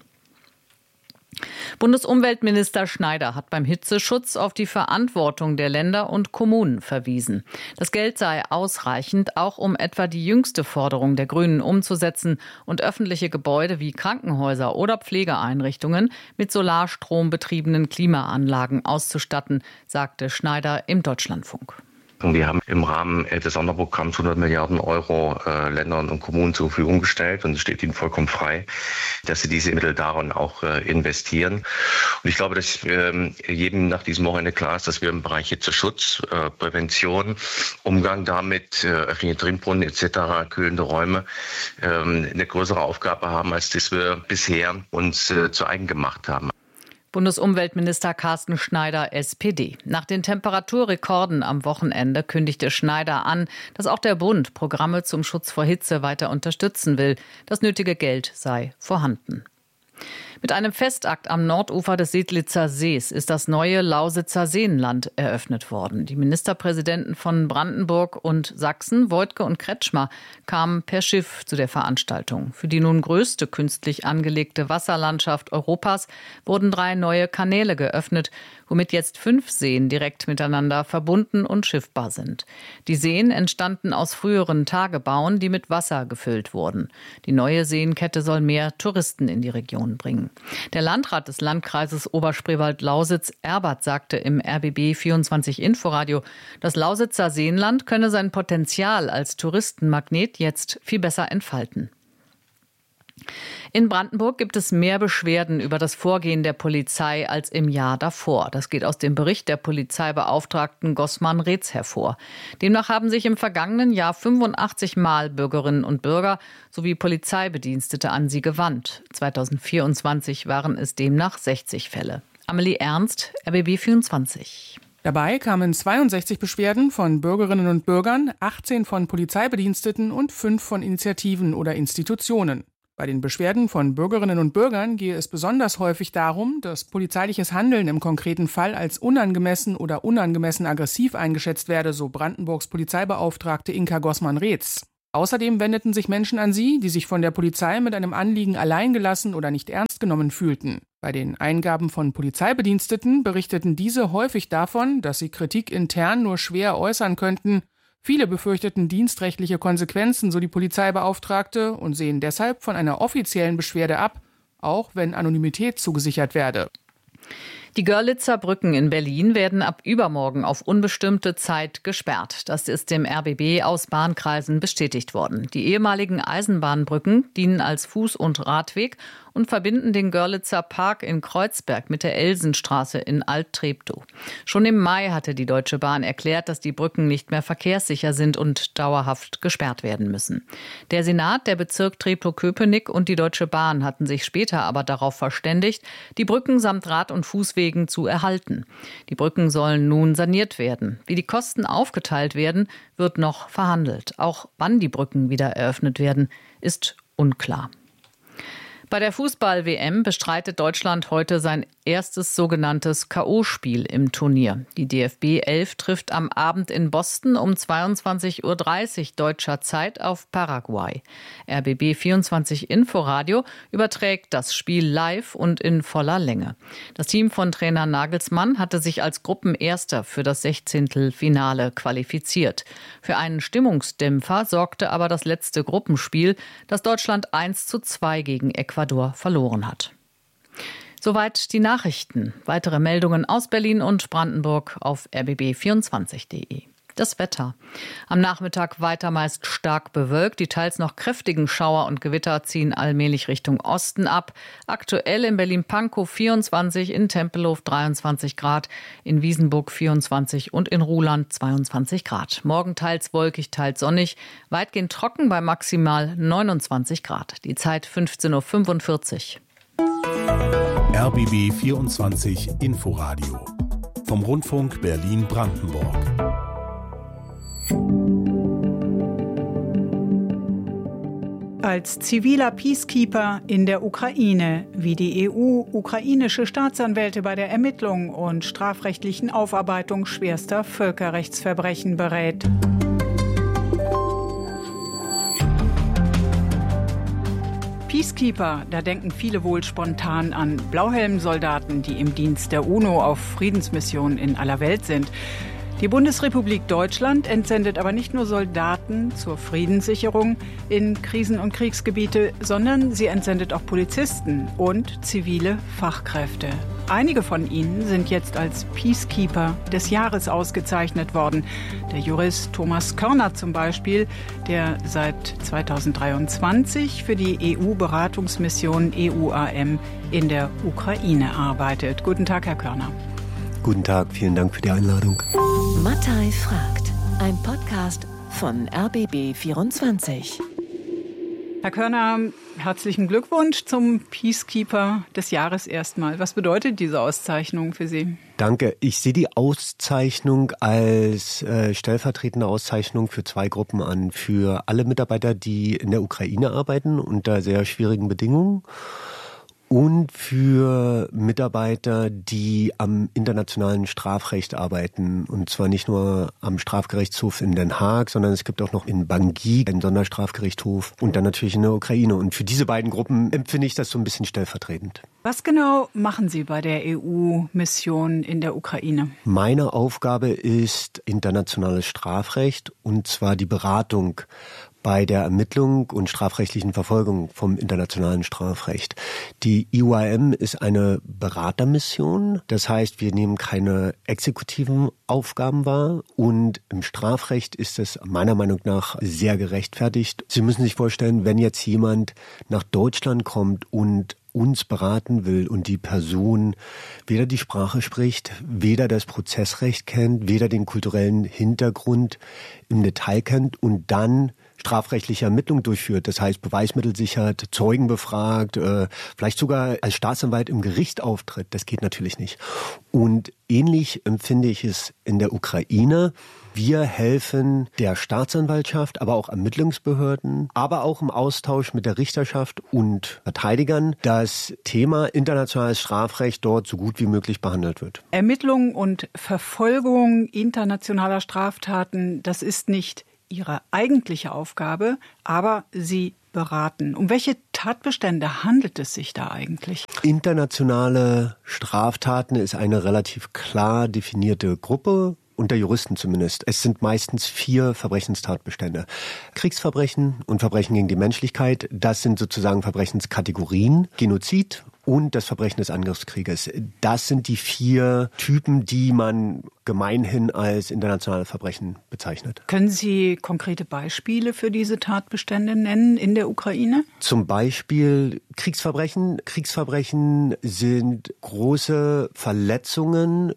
Bundesumweltminister Schneider hat beim Hitzeschutz auf die Verantwortung der Länder und Kommunen verwiesen. Das Geld sei ausreichend, auch um etwa die jüngste Forderung der Grünen umzusetzen und öffentliche Gebäude wie Krankenhäuser oder Pflegeeinrichtungen mit Solarstrom betriebenen Klimaanlagen auszustatten, sagte Schneider im Deutschlandfunk. Wir haben im Rahmen des Sonderprogramms hundert Milliarden Euro äh, Ländern und Kommunen zur Verfügung gestellt und es steht ihnen vollkommen frei, dass sie diese Mittel darin auch äh, investieren. Und ich glaube, dass äh, jedem nach diesem Wochenende klar ist, dass wir im Bereich Hitzeschutz, äh, Prävention, Umgang damit, äh, öffentliche Trinkbrunnen et cetera, kühlende Räume, äh, eine größere Aufgabe haben, als das wir bisher uns äh, zu eigen gemacht haben. Bundesumweltminister Carsten Schneider, S P D. Nach den Temperaturrekorden am Wochenende kündigte Schneider an, dass auch der Bund Programme zum Schutz vor Hitze weiter unterstützen will. Das nötige Geld sei vorhanden. Mit einem Festakt am Nordufer des Sedlitzer Sees ist das neue Lausitzer Seenland eröffnet worden. Die Ministerpräsidenten von Brandenburg und Sachsen, Woidke und Kretschmer, kamen per Schiff zu der Veranstaltung. Für die nun größte künstlich angelegte Wasserlandschaft Europas wurden drei neue Kanäle geöffnet, womit jetzt fünf Seen direkt miteinander verbunden und schiffbar sind. Die Seen entstanden aus früheren Tagebauen, die mit Wasser gefüllt wurden. Die neue Seenkette soll mehr Touristen in die Region bringen. Der Landrat des Landkreises Oberspreewald-Lausitz, Erbert, sagte im R B B vierundzwanzig Inforadio, das Lausitzer Seenland könne sein Potenzial als Touristenmagnet jetzt viel besser entfalten. In Brandenburg gibt es mehr Beschwerden über das Vorgehen der Polizei als im Jahr davor. Das geht aus dem Bericht der Polizeibeauftragten Gossmann Reetz hervor. Demnach haben sich im vergangenen Jahr fünfundachtzig Mal Bürgerinnen und Bürger sowie Polizeibedienstete an sie gewandt. zweitausendvierundzwanzig waren es demnach sechzig Fälle. Amelie Ernst, R B B vierundzwanzig. Dabei kamen zweiundsechzig Beschwerden von Bürgerinnen und Bürgern, achtzehn von Polizeibediensteten und fünf von Initiativen oder Institutionen. Bei den Beschwerden von Bürgerinnen und Bürgern gehe es besonders häufig darum, dass polizeiliches Handeln im konkreten Fall als unangemessen oder unangemessen aggressiv eingeschätzt werde, so Brandenburgs Polizeibeauftragte Inka Gossmann-Reetz. Außerdem wendeten sich Menschen an sie, die sich von der Polizei mit einem Anliegen alleingelassen oder nicht ernst genommen fühlten. Bei den Eingaben von Polizeibediensteten berichteten diese häufig davon, dass sie Kritik intern nur schwer äußern könnten. Viele befürchteten dienstrechtliche Konsequenzen, so die Polizeibeauftragte, und sehen deshalb von einer offiziellen Beschwerde ab, auch wenn Anonymität zugesichert werde. Die Görlitzer Brücken in Berlin werden ab übermorgen auf unbestimmte Zeit gesperrt. Das ist dem R B B aus Bahnkreisen bestätigt worden. Die ehemaligen Eisenbahnbrücken dienen als Fuß- und Radweg und verbinden den Görlitzer Park in Kreuzberg mit der Elsenstraße in Alt-Treptow. Schon im Mai hatte die Deutsche Bahn erklärt, dass die Brücken nicht mehr verkehrssicher sind und dauerhaft gesperrt werden müssen. Der Senat, der Bezirk Treptow-Köpenick und die Deutsche Bahn hatten sich später aber darauf verständigt, die Brücken samt Rad- und Fußwegen zu erhalten. Die Brücken sollen nun saniert werden. Wie die Kosten aufgeteilt werden, wird noch verhandelt. Auch wann die Brücken wieder eröffnet werden, ist unklar. Bei der Fußball-W M bestreitet Deutschland heute sein erstes sogenanntes K O-Spiel im Turnier. Die D F B elf trifft am Abend in Boston um zweiundzwanzig Uhr dreißig deutscher Zeit auf Paraguay. R B B vierundzwanzig Inforadio überträgt das Spiel live und in voller Länge. Das Team von Trainer Nagelsmann hatte sich als Gruppenerster für das Sechzehntelfinale qualifiziert. Für einen Stimmungsdämpfer sorgte aber das letzte Gruppenspiel, das Deutschland eins zu zwei gegen Ecuador verloren hat. Soweit die Nachrichten. Weitere Meldungen aus Berlin und Brandenburg auf r b b vierundzwanzig punkt de. Das Wetter. Am Nachmittag weiter meist stark bewölkt. Die teils noch kräftigen Schauer und Gewitter ziehen allmählich Richtung Osten ab. Aktuell in Berlin-Pankow vierundzwanzig, in Tempelhof dreiundzwanzig Grad, in Wiesenburg vierundzwanzig und in Ruhland zweiundzwanzig Grad. Morgen teils wolkig, teils sonnig, weitgehend trocken bei maximal neunundzwanzig Grad. Die Zeit fünfzehn Uhr fünfundvierzig. R B B vierundzwanzig Inforadio vom Rundfunk Berlin-Brandenburg. Als ziviler Peacekeeper in der Ukraine, wie die E U ukrainische Staatsanwälte bei der Ermittlung und strafrechtlichen Aufarbeitung schwerster Völkerrechtsverbrechen berät. Peacekeeper, da denken viele wohl spontan an Blauhelmsoldaten, die im Dienst der UNO auf Friedensmissionen in aller Welt sind. Die Bundesrepublik Deutschland entsendet aber nicht nur Soldaten zur Friedenssicherung in Krisen- und Kriegsgebiete, sondern sie entsendet auch Polizisten und zivile Fachkräfte. Einige von ihnen sind jetzt als Peacekeeper des Jahres ausgezeichnet worden. Der Jurist Thomas Körner zum Beispiel, der seit zweitausenddreiundzwanzig für die E U-Beratungsmission E U A M in der Ukraine arbeitet. Guten Tag, Herr Körner. Guten Tag, vielen Dank für die Einladung. Mattei fragt, ein Podcast von R B B vierundzwanzig. Herr Körner, herzlichen Glückwunsch zum Peacekeeper des Jahres erstmal. Was bedeutet diese Auszeichnung für Sie? Danke. Ich sehe die Auszeichnung als äh, stellvertretende Auszeichnung für zwei Gruppen an. Für alle Mitarbeiter, die in der Ukraine arbeiten unter sehr schwierigen Bedingungen. Und für Mitarbeiter, die am internationalen Strafrecht arbeiten. Und zwar nicht nur am Strafgerichtshof in Den Haag, sondern es gibt auch noch in Bangui einen Sonderstrafgerichtshof und dann natürlich in der Ukraine. Und für diese beiden Gruppen empfinde ich das so ein bisschen stellvertretend. Was genau machen Sie bei der E U-Mission in der Ukraine? Meine Aufgabe ist internationales Strafrecht und zwar die Beratung bei der Ermittlung und strafrechtlichen Verfolgung vom internationalen Strafrecht. Die I U A M ist eine Beratermission. Das heißt, wir nehmen keine exekutiven Aufgaben wahr. Und im Strafrecht ist es meiner Meinung nach sehr gerechtfertigt. Sie müssen sich vorstellen, wenn jetzt jemand nach Deutschland kommt und uns beraten will und die Person weder die Sprache spricht, weder das Prozessrecht kennt, weder den kulturellen Hintergrund im Detail kennt und dann strafrechtliche Ermittlungen durchführt, das heißt Beweismittel sichert, Zeugen befragt, äh, vielleicht sogar als Staatsanwalt im Gericht auftritt, das geht natürlich nicht. Und ähnlich empfinde ich es in der Ukraine. Wir helfen der Staatsanwaltschaft, aber auch Ermittlungsbehörden, aber auch im Austausch mit der Richterschaft und Verteidigern, das Thema internationales Strafrecht dort so gut wie möglich behandelt wird. Ermittlung und Verfolgung internationaler Straftaten, das ist nicht Ihre eigentliche Aufgabe, aber Sie beraten. Um welche Tatbestände handelt es sich da eigentlich? Internationale Straftaten ist eine relativ klar definierte Gruppe. Unter Juristen zumindest. Es sind meistens vier Verbrechenstatbestände. Kriegsverbrechen und Verbrechen gegen die Menschlichkeit, das sind sozusagen Verbrechenskategorien. Genozid und das Verbrechen des Angriffskrieges. Das sind die vier Typen, die man gemeinhin als internationale Verbrechen bezeichnet. Können Sie konkrete Beispiele für diese Tatbestände nennen in der Ukraine? Zum Beispiel Kriegsverbrechen. Kriegsverbrechen sind große Verletzungen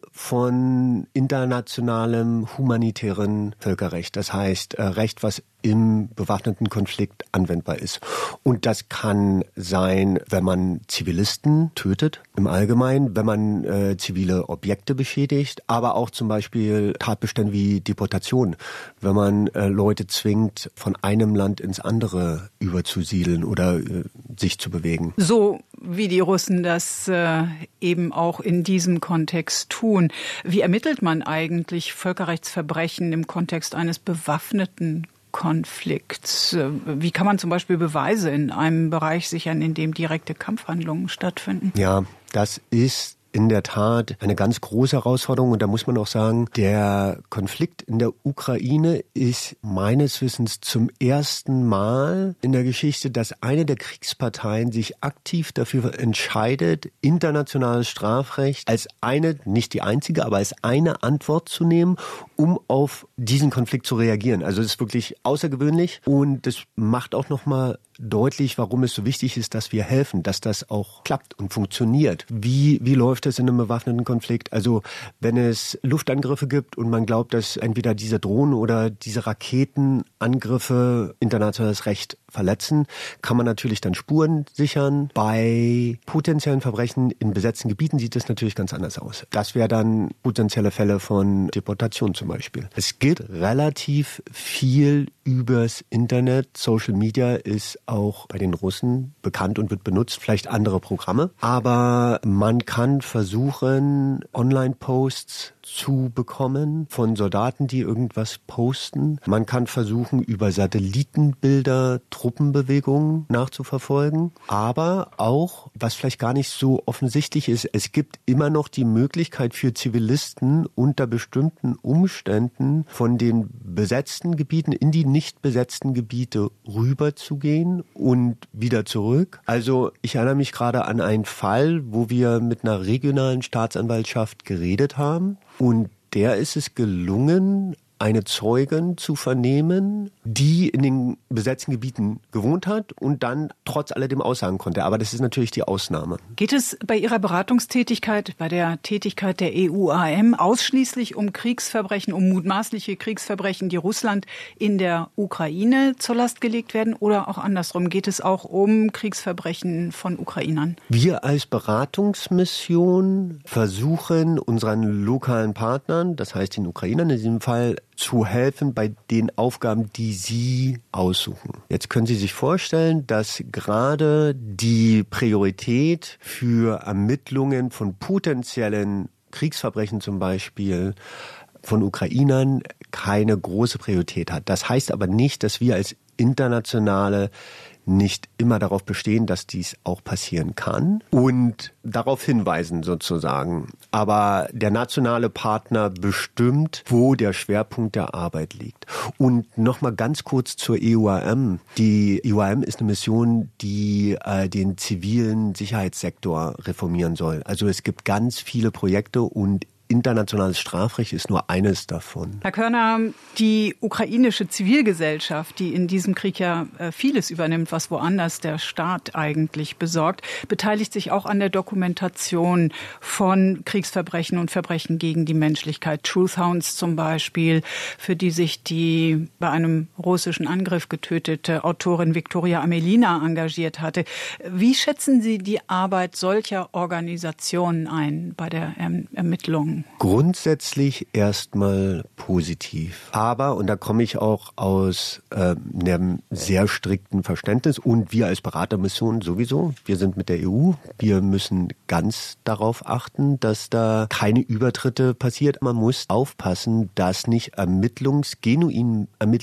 von internationalem humanitären Völkerrecht. Das heißt, Recht, was im bewaffneten Konflikt anwendbar ist. Und das kann sein, wenn man Zivilisten tötet, im Allgemeinen, wenn man äh, zivile Objekte beschädigt, aber auch zum Beispiel Tatbestände wie Deportation, wenn man äh, Leute zwingt, von einem Land ins andere überzusiedeln oder äh, sich zu bewegen. So wie die Russen das äh, eben auch in diesem Kontext tun. Wie ermittelt man eigentlich Völkerrechtsverbrechen im Kontext eines bewaffneten Konflikts? Wie kann man zum Beispiel Beweise in einem Bereich sichern, in dem direkte Kampfhandlungen stattfinden? Ja, das ist in der Tat eine ganz große Herausforderung. Und da muss man auch sagen, der Konflikt in der Ukraine ist meines Wissens zum ersten Mal in der Geschichte, dass eine der Kriegsparteien sich aktiv dafür entscheidet, internationales Strafrecht als eine, nicht die einzige, aber als eine Antwort zu nehmen, um auf diesen Konflikt zu reagieren. Also es ist wirklich außergewöhnlich und das macht auch nochmal deutlich, warum es so wichtig ist, dass wir helfen, dass das auch klappt und funktioniert. Wie, wie läuft das in einem bewaffneten Konflikt? Also wenn es Luftangriffe gibt und man glaubt, dass entweder diese Drohnen oder diese Raketenangriffe internationales Recht verletzen, kann man natürlich dann Spuren sichern. Bei potenziellen Verbrechen in besetzten Gebieten sieht es natürlich ganz anders aus. Das wäre dann potenzielle Fälle von Deportation zum Beispiel. Es geht relativ viel übers Internet. Social Media ist auch bei den Russen bekannt und wird benutzt, vielleicht andere Programme. Aber man kann versuchen, Online-Posts zu bekommen von Soldaten, die irgendwas posten. Man kann versuchen, über Satellitenbilder Truppenbewegungen nachzuverfolgen. Aber auch, was vielleicht gar nicht so offensichtlich ist, es gibt immer noch die Möglichkeit für Zivilisten unter bestimmten Umständen von den besetzten Gebieten in die nicht besetzten Gebiete rüberzugehen und wieder zurück. Also ich erinnere mich gerade an einen Fall, wo wir mit einer regionalen Staatsanwaltschaft geredet haben. Und der ist es gelungen, eine Zeugin zu vernehmen, die in den besetzten Gebieten gewohnt hat und dann trotz alledem aussagen konnte. Aber das ist natürlich die Ausnahme. Geht es bei Ihrer Beratungstätigkeit, bei der Tätigkeit der E U A M ausschließlich um Kriegsverbrechen, um mutmaßliche Kriegsverbrechen, die Russland in der Ukraine zur Last gelegt werden, oder auch andersrum? Geht es auch um Kriegsverbrechen von Ukrainern? Wir als Beratungsmission versuchen unseren lokalen Partnern, das heißt den Ukrainern in diesem Fall, zu helfen bei den Aufgaben, die sie aussuchen. Jetzt können Sie sich vorstellen, dass gerade die Priorität für Ermittlungen von potenziellen Kriegsverbrechen zum Beispiel von Ukrainern keine große Priorität hat. Das heißt aber nicht, dass wir als internationale nicht immer darauf bestehen, dass dies auch passieren kann und darauf hinweisen sozusagen. Aber der nationale Partner bestimmt, wo der Schwerpunkt der Arbeit liegt. Und nochmal ganz kurz zur E U A M. Die E U A M ist eine Mission, die äh, den zivilen Sicherheitssektor reformieren soll. Also es gibt ganz viele Projekte und internationales Strafrecht ist nur eines davon. Herr Körner, die ukrainische Zivilgesellschaft, die in diesem Krieg ja vieles übernimmt, was woanders der Staat eigentlich besorgt, beteiligt sich auch an der Dokumentation von Kriegsverbrechen und Verbrechen gegen die Menschlichkeit. Truth Hounds zum Beispiel, für die sich die bei einem russischen Angriff getötete Autorin Viktoria Amelina engagiert hatte. Wie schätzen Sie die Arbeit solcher Organisationen ein bei der Ermittlung? Grundsätzlich erstmal positiv. Aber, und da komme ich auch aus äh, einem sehr strikten Verständnis und wir als Beratermission sowieso, wir sind mit der E U, wir müssen ganz darauf achten, dass da keine Übertritte passiert. Man muss aufpassen, dass nicht Ermittlungs, genuin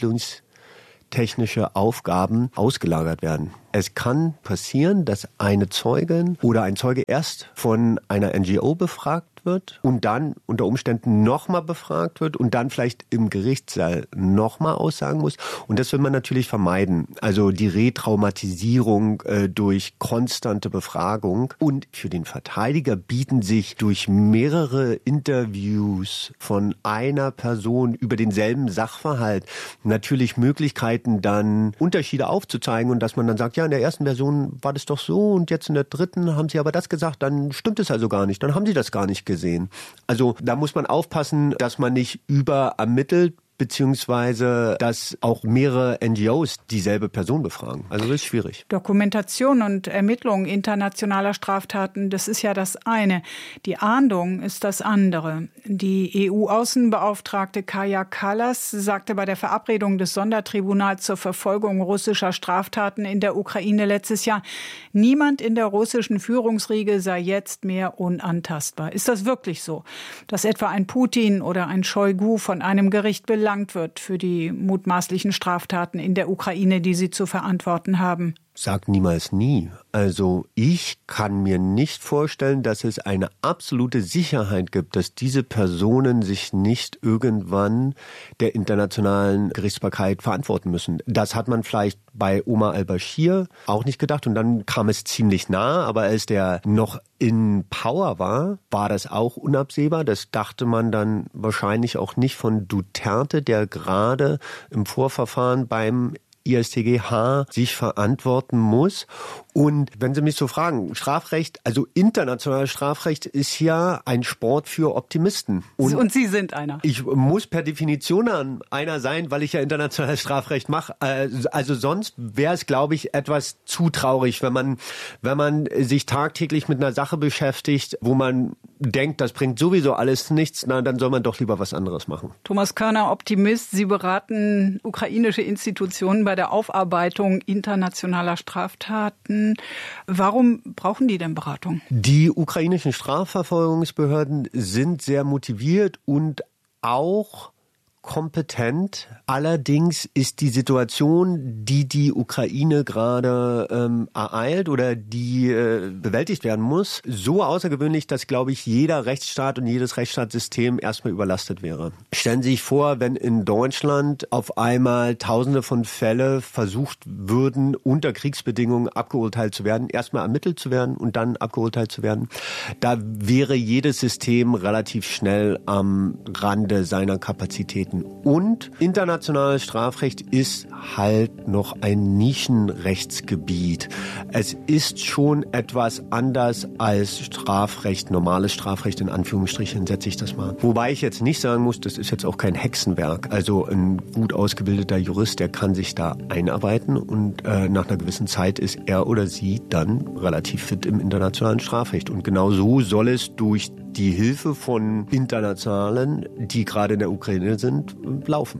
ermittlungstechnische Aufgaben ausgelagert werden. Es kann passieren, dass eine Zeugin oder ein Zeuge erst von einer N G O befragt wird und dann unter Umständen nochmal befragt wird und dann vielleicht im Gerichtssaal nochmal aussagen muss. Und das will man natürlich vermeiden. Also die Retraumatisierung äh, durch konstante Befragung. Und für den Verteidiger bieten sich durch mehrere Interviews von einer Person über denselben Sachverhalt natürlich Möglichkeiten, dann Unterschiede aufzuzeigen und dass man dann sagt, ja, in der ersten Version war das doch so und jetzt in der dritten haben sie aber das gesagt, dann stimmt es also gar nicht, dann haben sie das gar nicht gesehen. Sehen. Also da muss man aufpassen, dass man nicht überermittelt, beziehungsweise dass auch mehrere N G Os dieselbe Person befragen. Also das ist schwierig. Dokumentation und Ermittlung internationaler Straftaten, das ist ja das eine. Die Ahndung ist das andere. Die E U-Außenbeauftragte Kaja Kallas sagte bei der Verabredung des Sondertribunals zur Verfolgung russischer Straftaten in der Ukraine letztes Jahr, niemand in der russischen Führungsriege sei jetzt mehr unantastbar. Ist das wirklich so, dass etwa ein Putin oder ein Shoigu von einem Gericht belangt wird für die mutmaßlichen Straftaten in der Ukraine, die sie zu verantworten haben? Sag niemals nie. Also ich kann mir nicht vorstellen, dass es eine absolute Sicherheit gibt, dass diese Personen sich nicht irgendwann der internationalen Gerichtsbarkeit verantworten müssen. Das hat man vielleicht bei Omar al-Bashir auch nicht gedacht und dann kam es ziemlich nah, aber als der noch in Power war, war das auch unabsehbar. Das dachte man dann wahrscheinlich auch nicht von Duterte, der gerade im Vorverfahren beim I S T G H sich verantworten muss. Und wenn Sie mich so fragen, Strafrecht, also internationales Strafrecht ist ja ein Sport für Optimisten. Und, und Sie sind einer. Ich muss per Definition einer sein, weil ich ja internationales Strafrecht mache. Also sonst wäre es, glaube ich, etwas zu traurig, wenn man, wenn man sich tagtäglich mit einer Sache beschäftigt, wo man denkt, das bringt sowieso alles nichts, na, dann soll man doch lieber was anderes machen. Thomas Körner, Optimist. Sie beraten ukrainische Institutionen bei der Aufarbeitung internationaler Straftaten. Warum brauchen die denn Beratung? Die ukrainischen Strafverfolgungsbehörden sind sehr motiviert und auch kompetent. Allerdings ist die Situation, die die Ukraine gerade ähm, ereilt oder die äh, bewältigt werden muss, so außergewöhnlich, dass, glaube ich, jeder Rechtsstaat und jedes Rechtsstaatssystem erstmal überlastet wäre. Stellen Sie sich vor, wenn in Deutschland auf einmal Tausende von Fälle versucht würden, unter Kriegsbedingungen abgeurteilt zu werden, erstmal ermittelt zu werden und dann abgeurteilt zu werden. Da wäre jedes System relativ schnell am Rande seiner Kapazitäten. Und internationales Strafrecht ist halt noch ein Nischenrechtsgebiet. Es ist schon etwas anders als Strafrecht, normales Strafrecht, in Anführungsstrichen setze ich das mal. Wobei ich jetzt nicht sagen muss, das ist jetzt auch kein Hexenwerk. Also ein gut ausgebildeter Jurist, der kann sich da einarbeiten und äh, nach einer gewissen Zeit ist er oder sie dann relativ fit im internationalen Strafrecht. Und genau so soll es durch die Hilfe von Internationalen, die gerade in der Ukraine sind, laufen.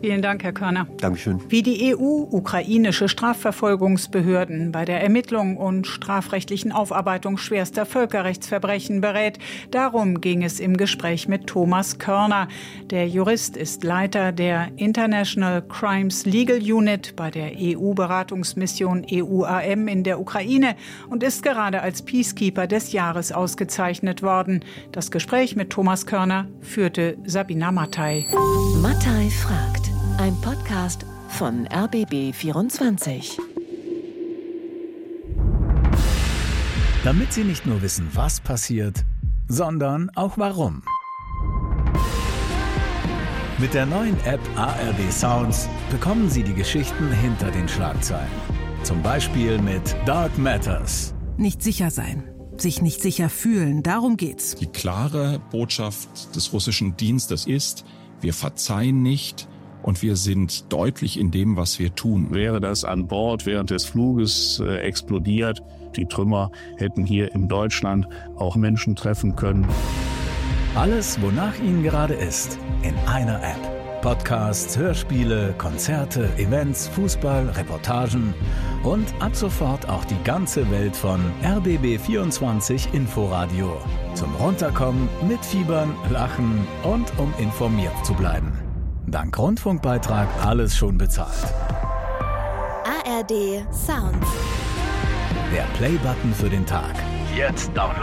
Vielen Dank, Herr Körner. Dankeschön. Wie die E U ukrainische Strafverfolgungsbehörden bei der Ermittlung und strafrechtlichen Aufarbeitung schwerster Völkerrechtsverbrechen berät, darum ging es im Gespräch mit Thomas Körner. Der Jurist ist Leiter der International Crimes Legal Unit bei der E U-Beratungsmission E U A M in der Ukraine und ist gerade als Peacekeeper des Jahres ausgezeichnet worden. Das Gespräch mit Thomas Körner führte Sabina Mattei. Mattei fragt. Ein Podcast von R B B vierundzwanzig. Damit Sie nicht nur wissen, was passiert, sondern auch warum. Mit der neuen App A R D Sounds bekommen Sie die Geschichten hinter den Schlagzeilen. Zum Beispiel mit Dark Matters. Nicht sicher sein, sich nicht sicher fühlen, darum geht's. Die klare Botschaft des russischen Dienstes ist, wir verzeihen nicht und wir sind deutlich in dem, was wir tun. Wäre das an Bord während des Fluges äh, explodiert, die Trümmer hätten hier in Deutschland auch Menschen treffen können. Alles, wonach Ihnen gerade ist, in einer App. Podcasts, Hörspiele, Konzerte, Events, Fußball, Reportagen und ab sofort auch die ganze Welt von R B B vierundzwanzig Inforadio. Zum Runterkommen, mitfiebern, lachen und um informiert zu bleiben. Dank Rundfunkbeitrag alles schon bezahlt. A R D Sounds. Der Play-Button für den Tag. Jetzt downloaden.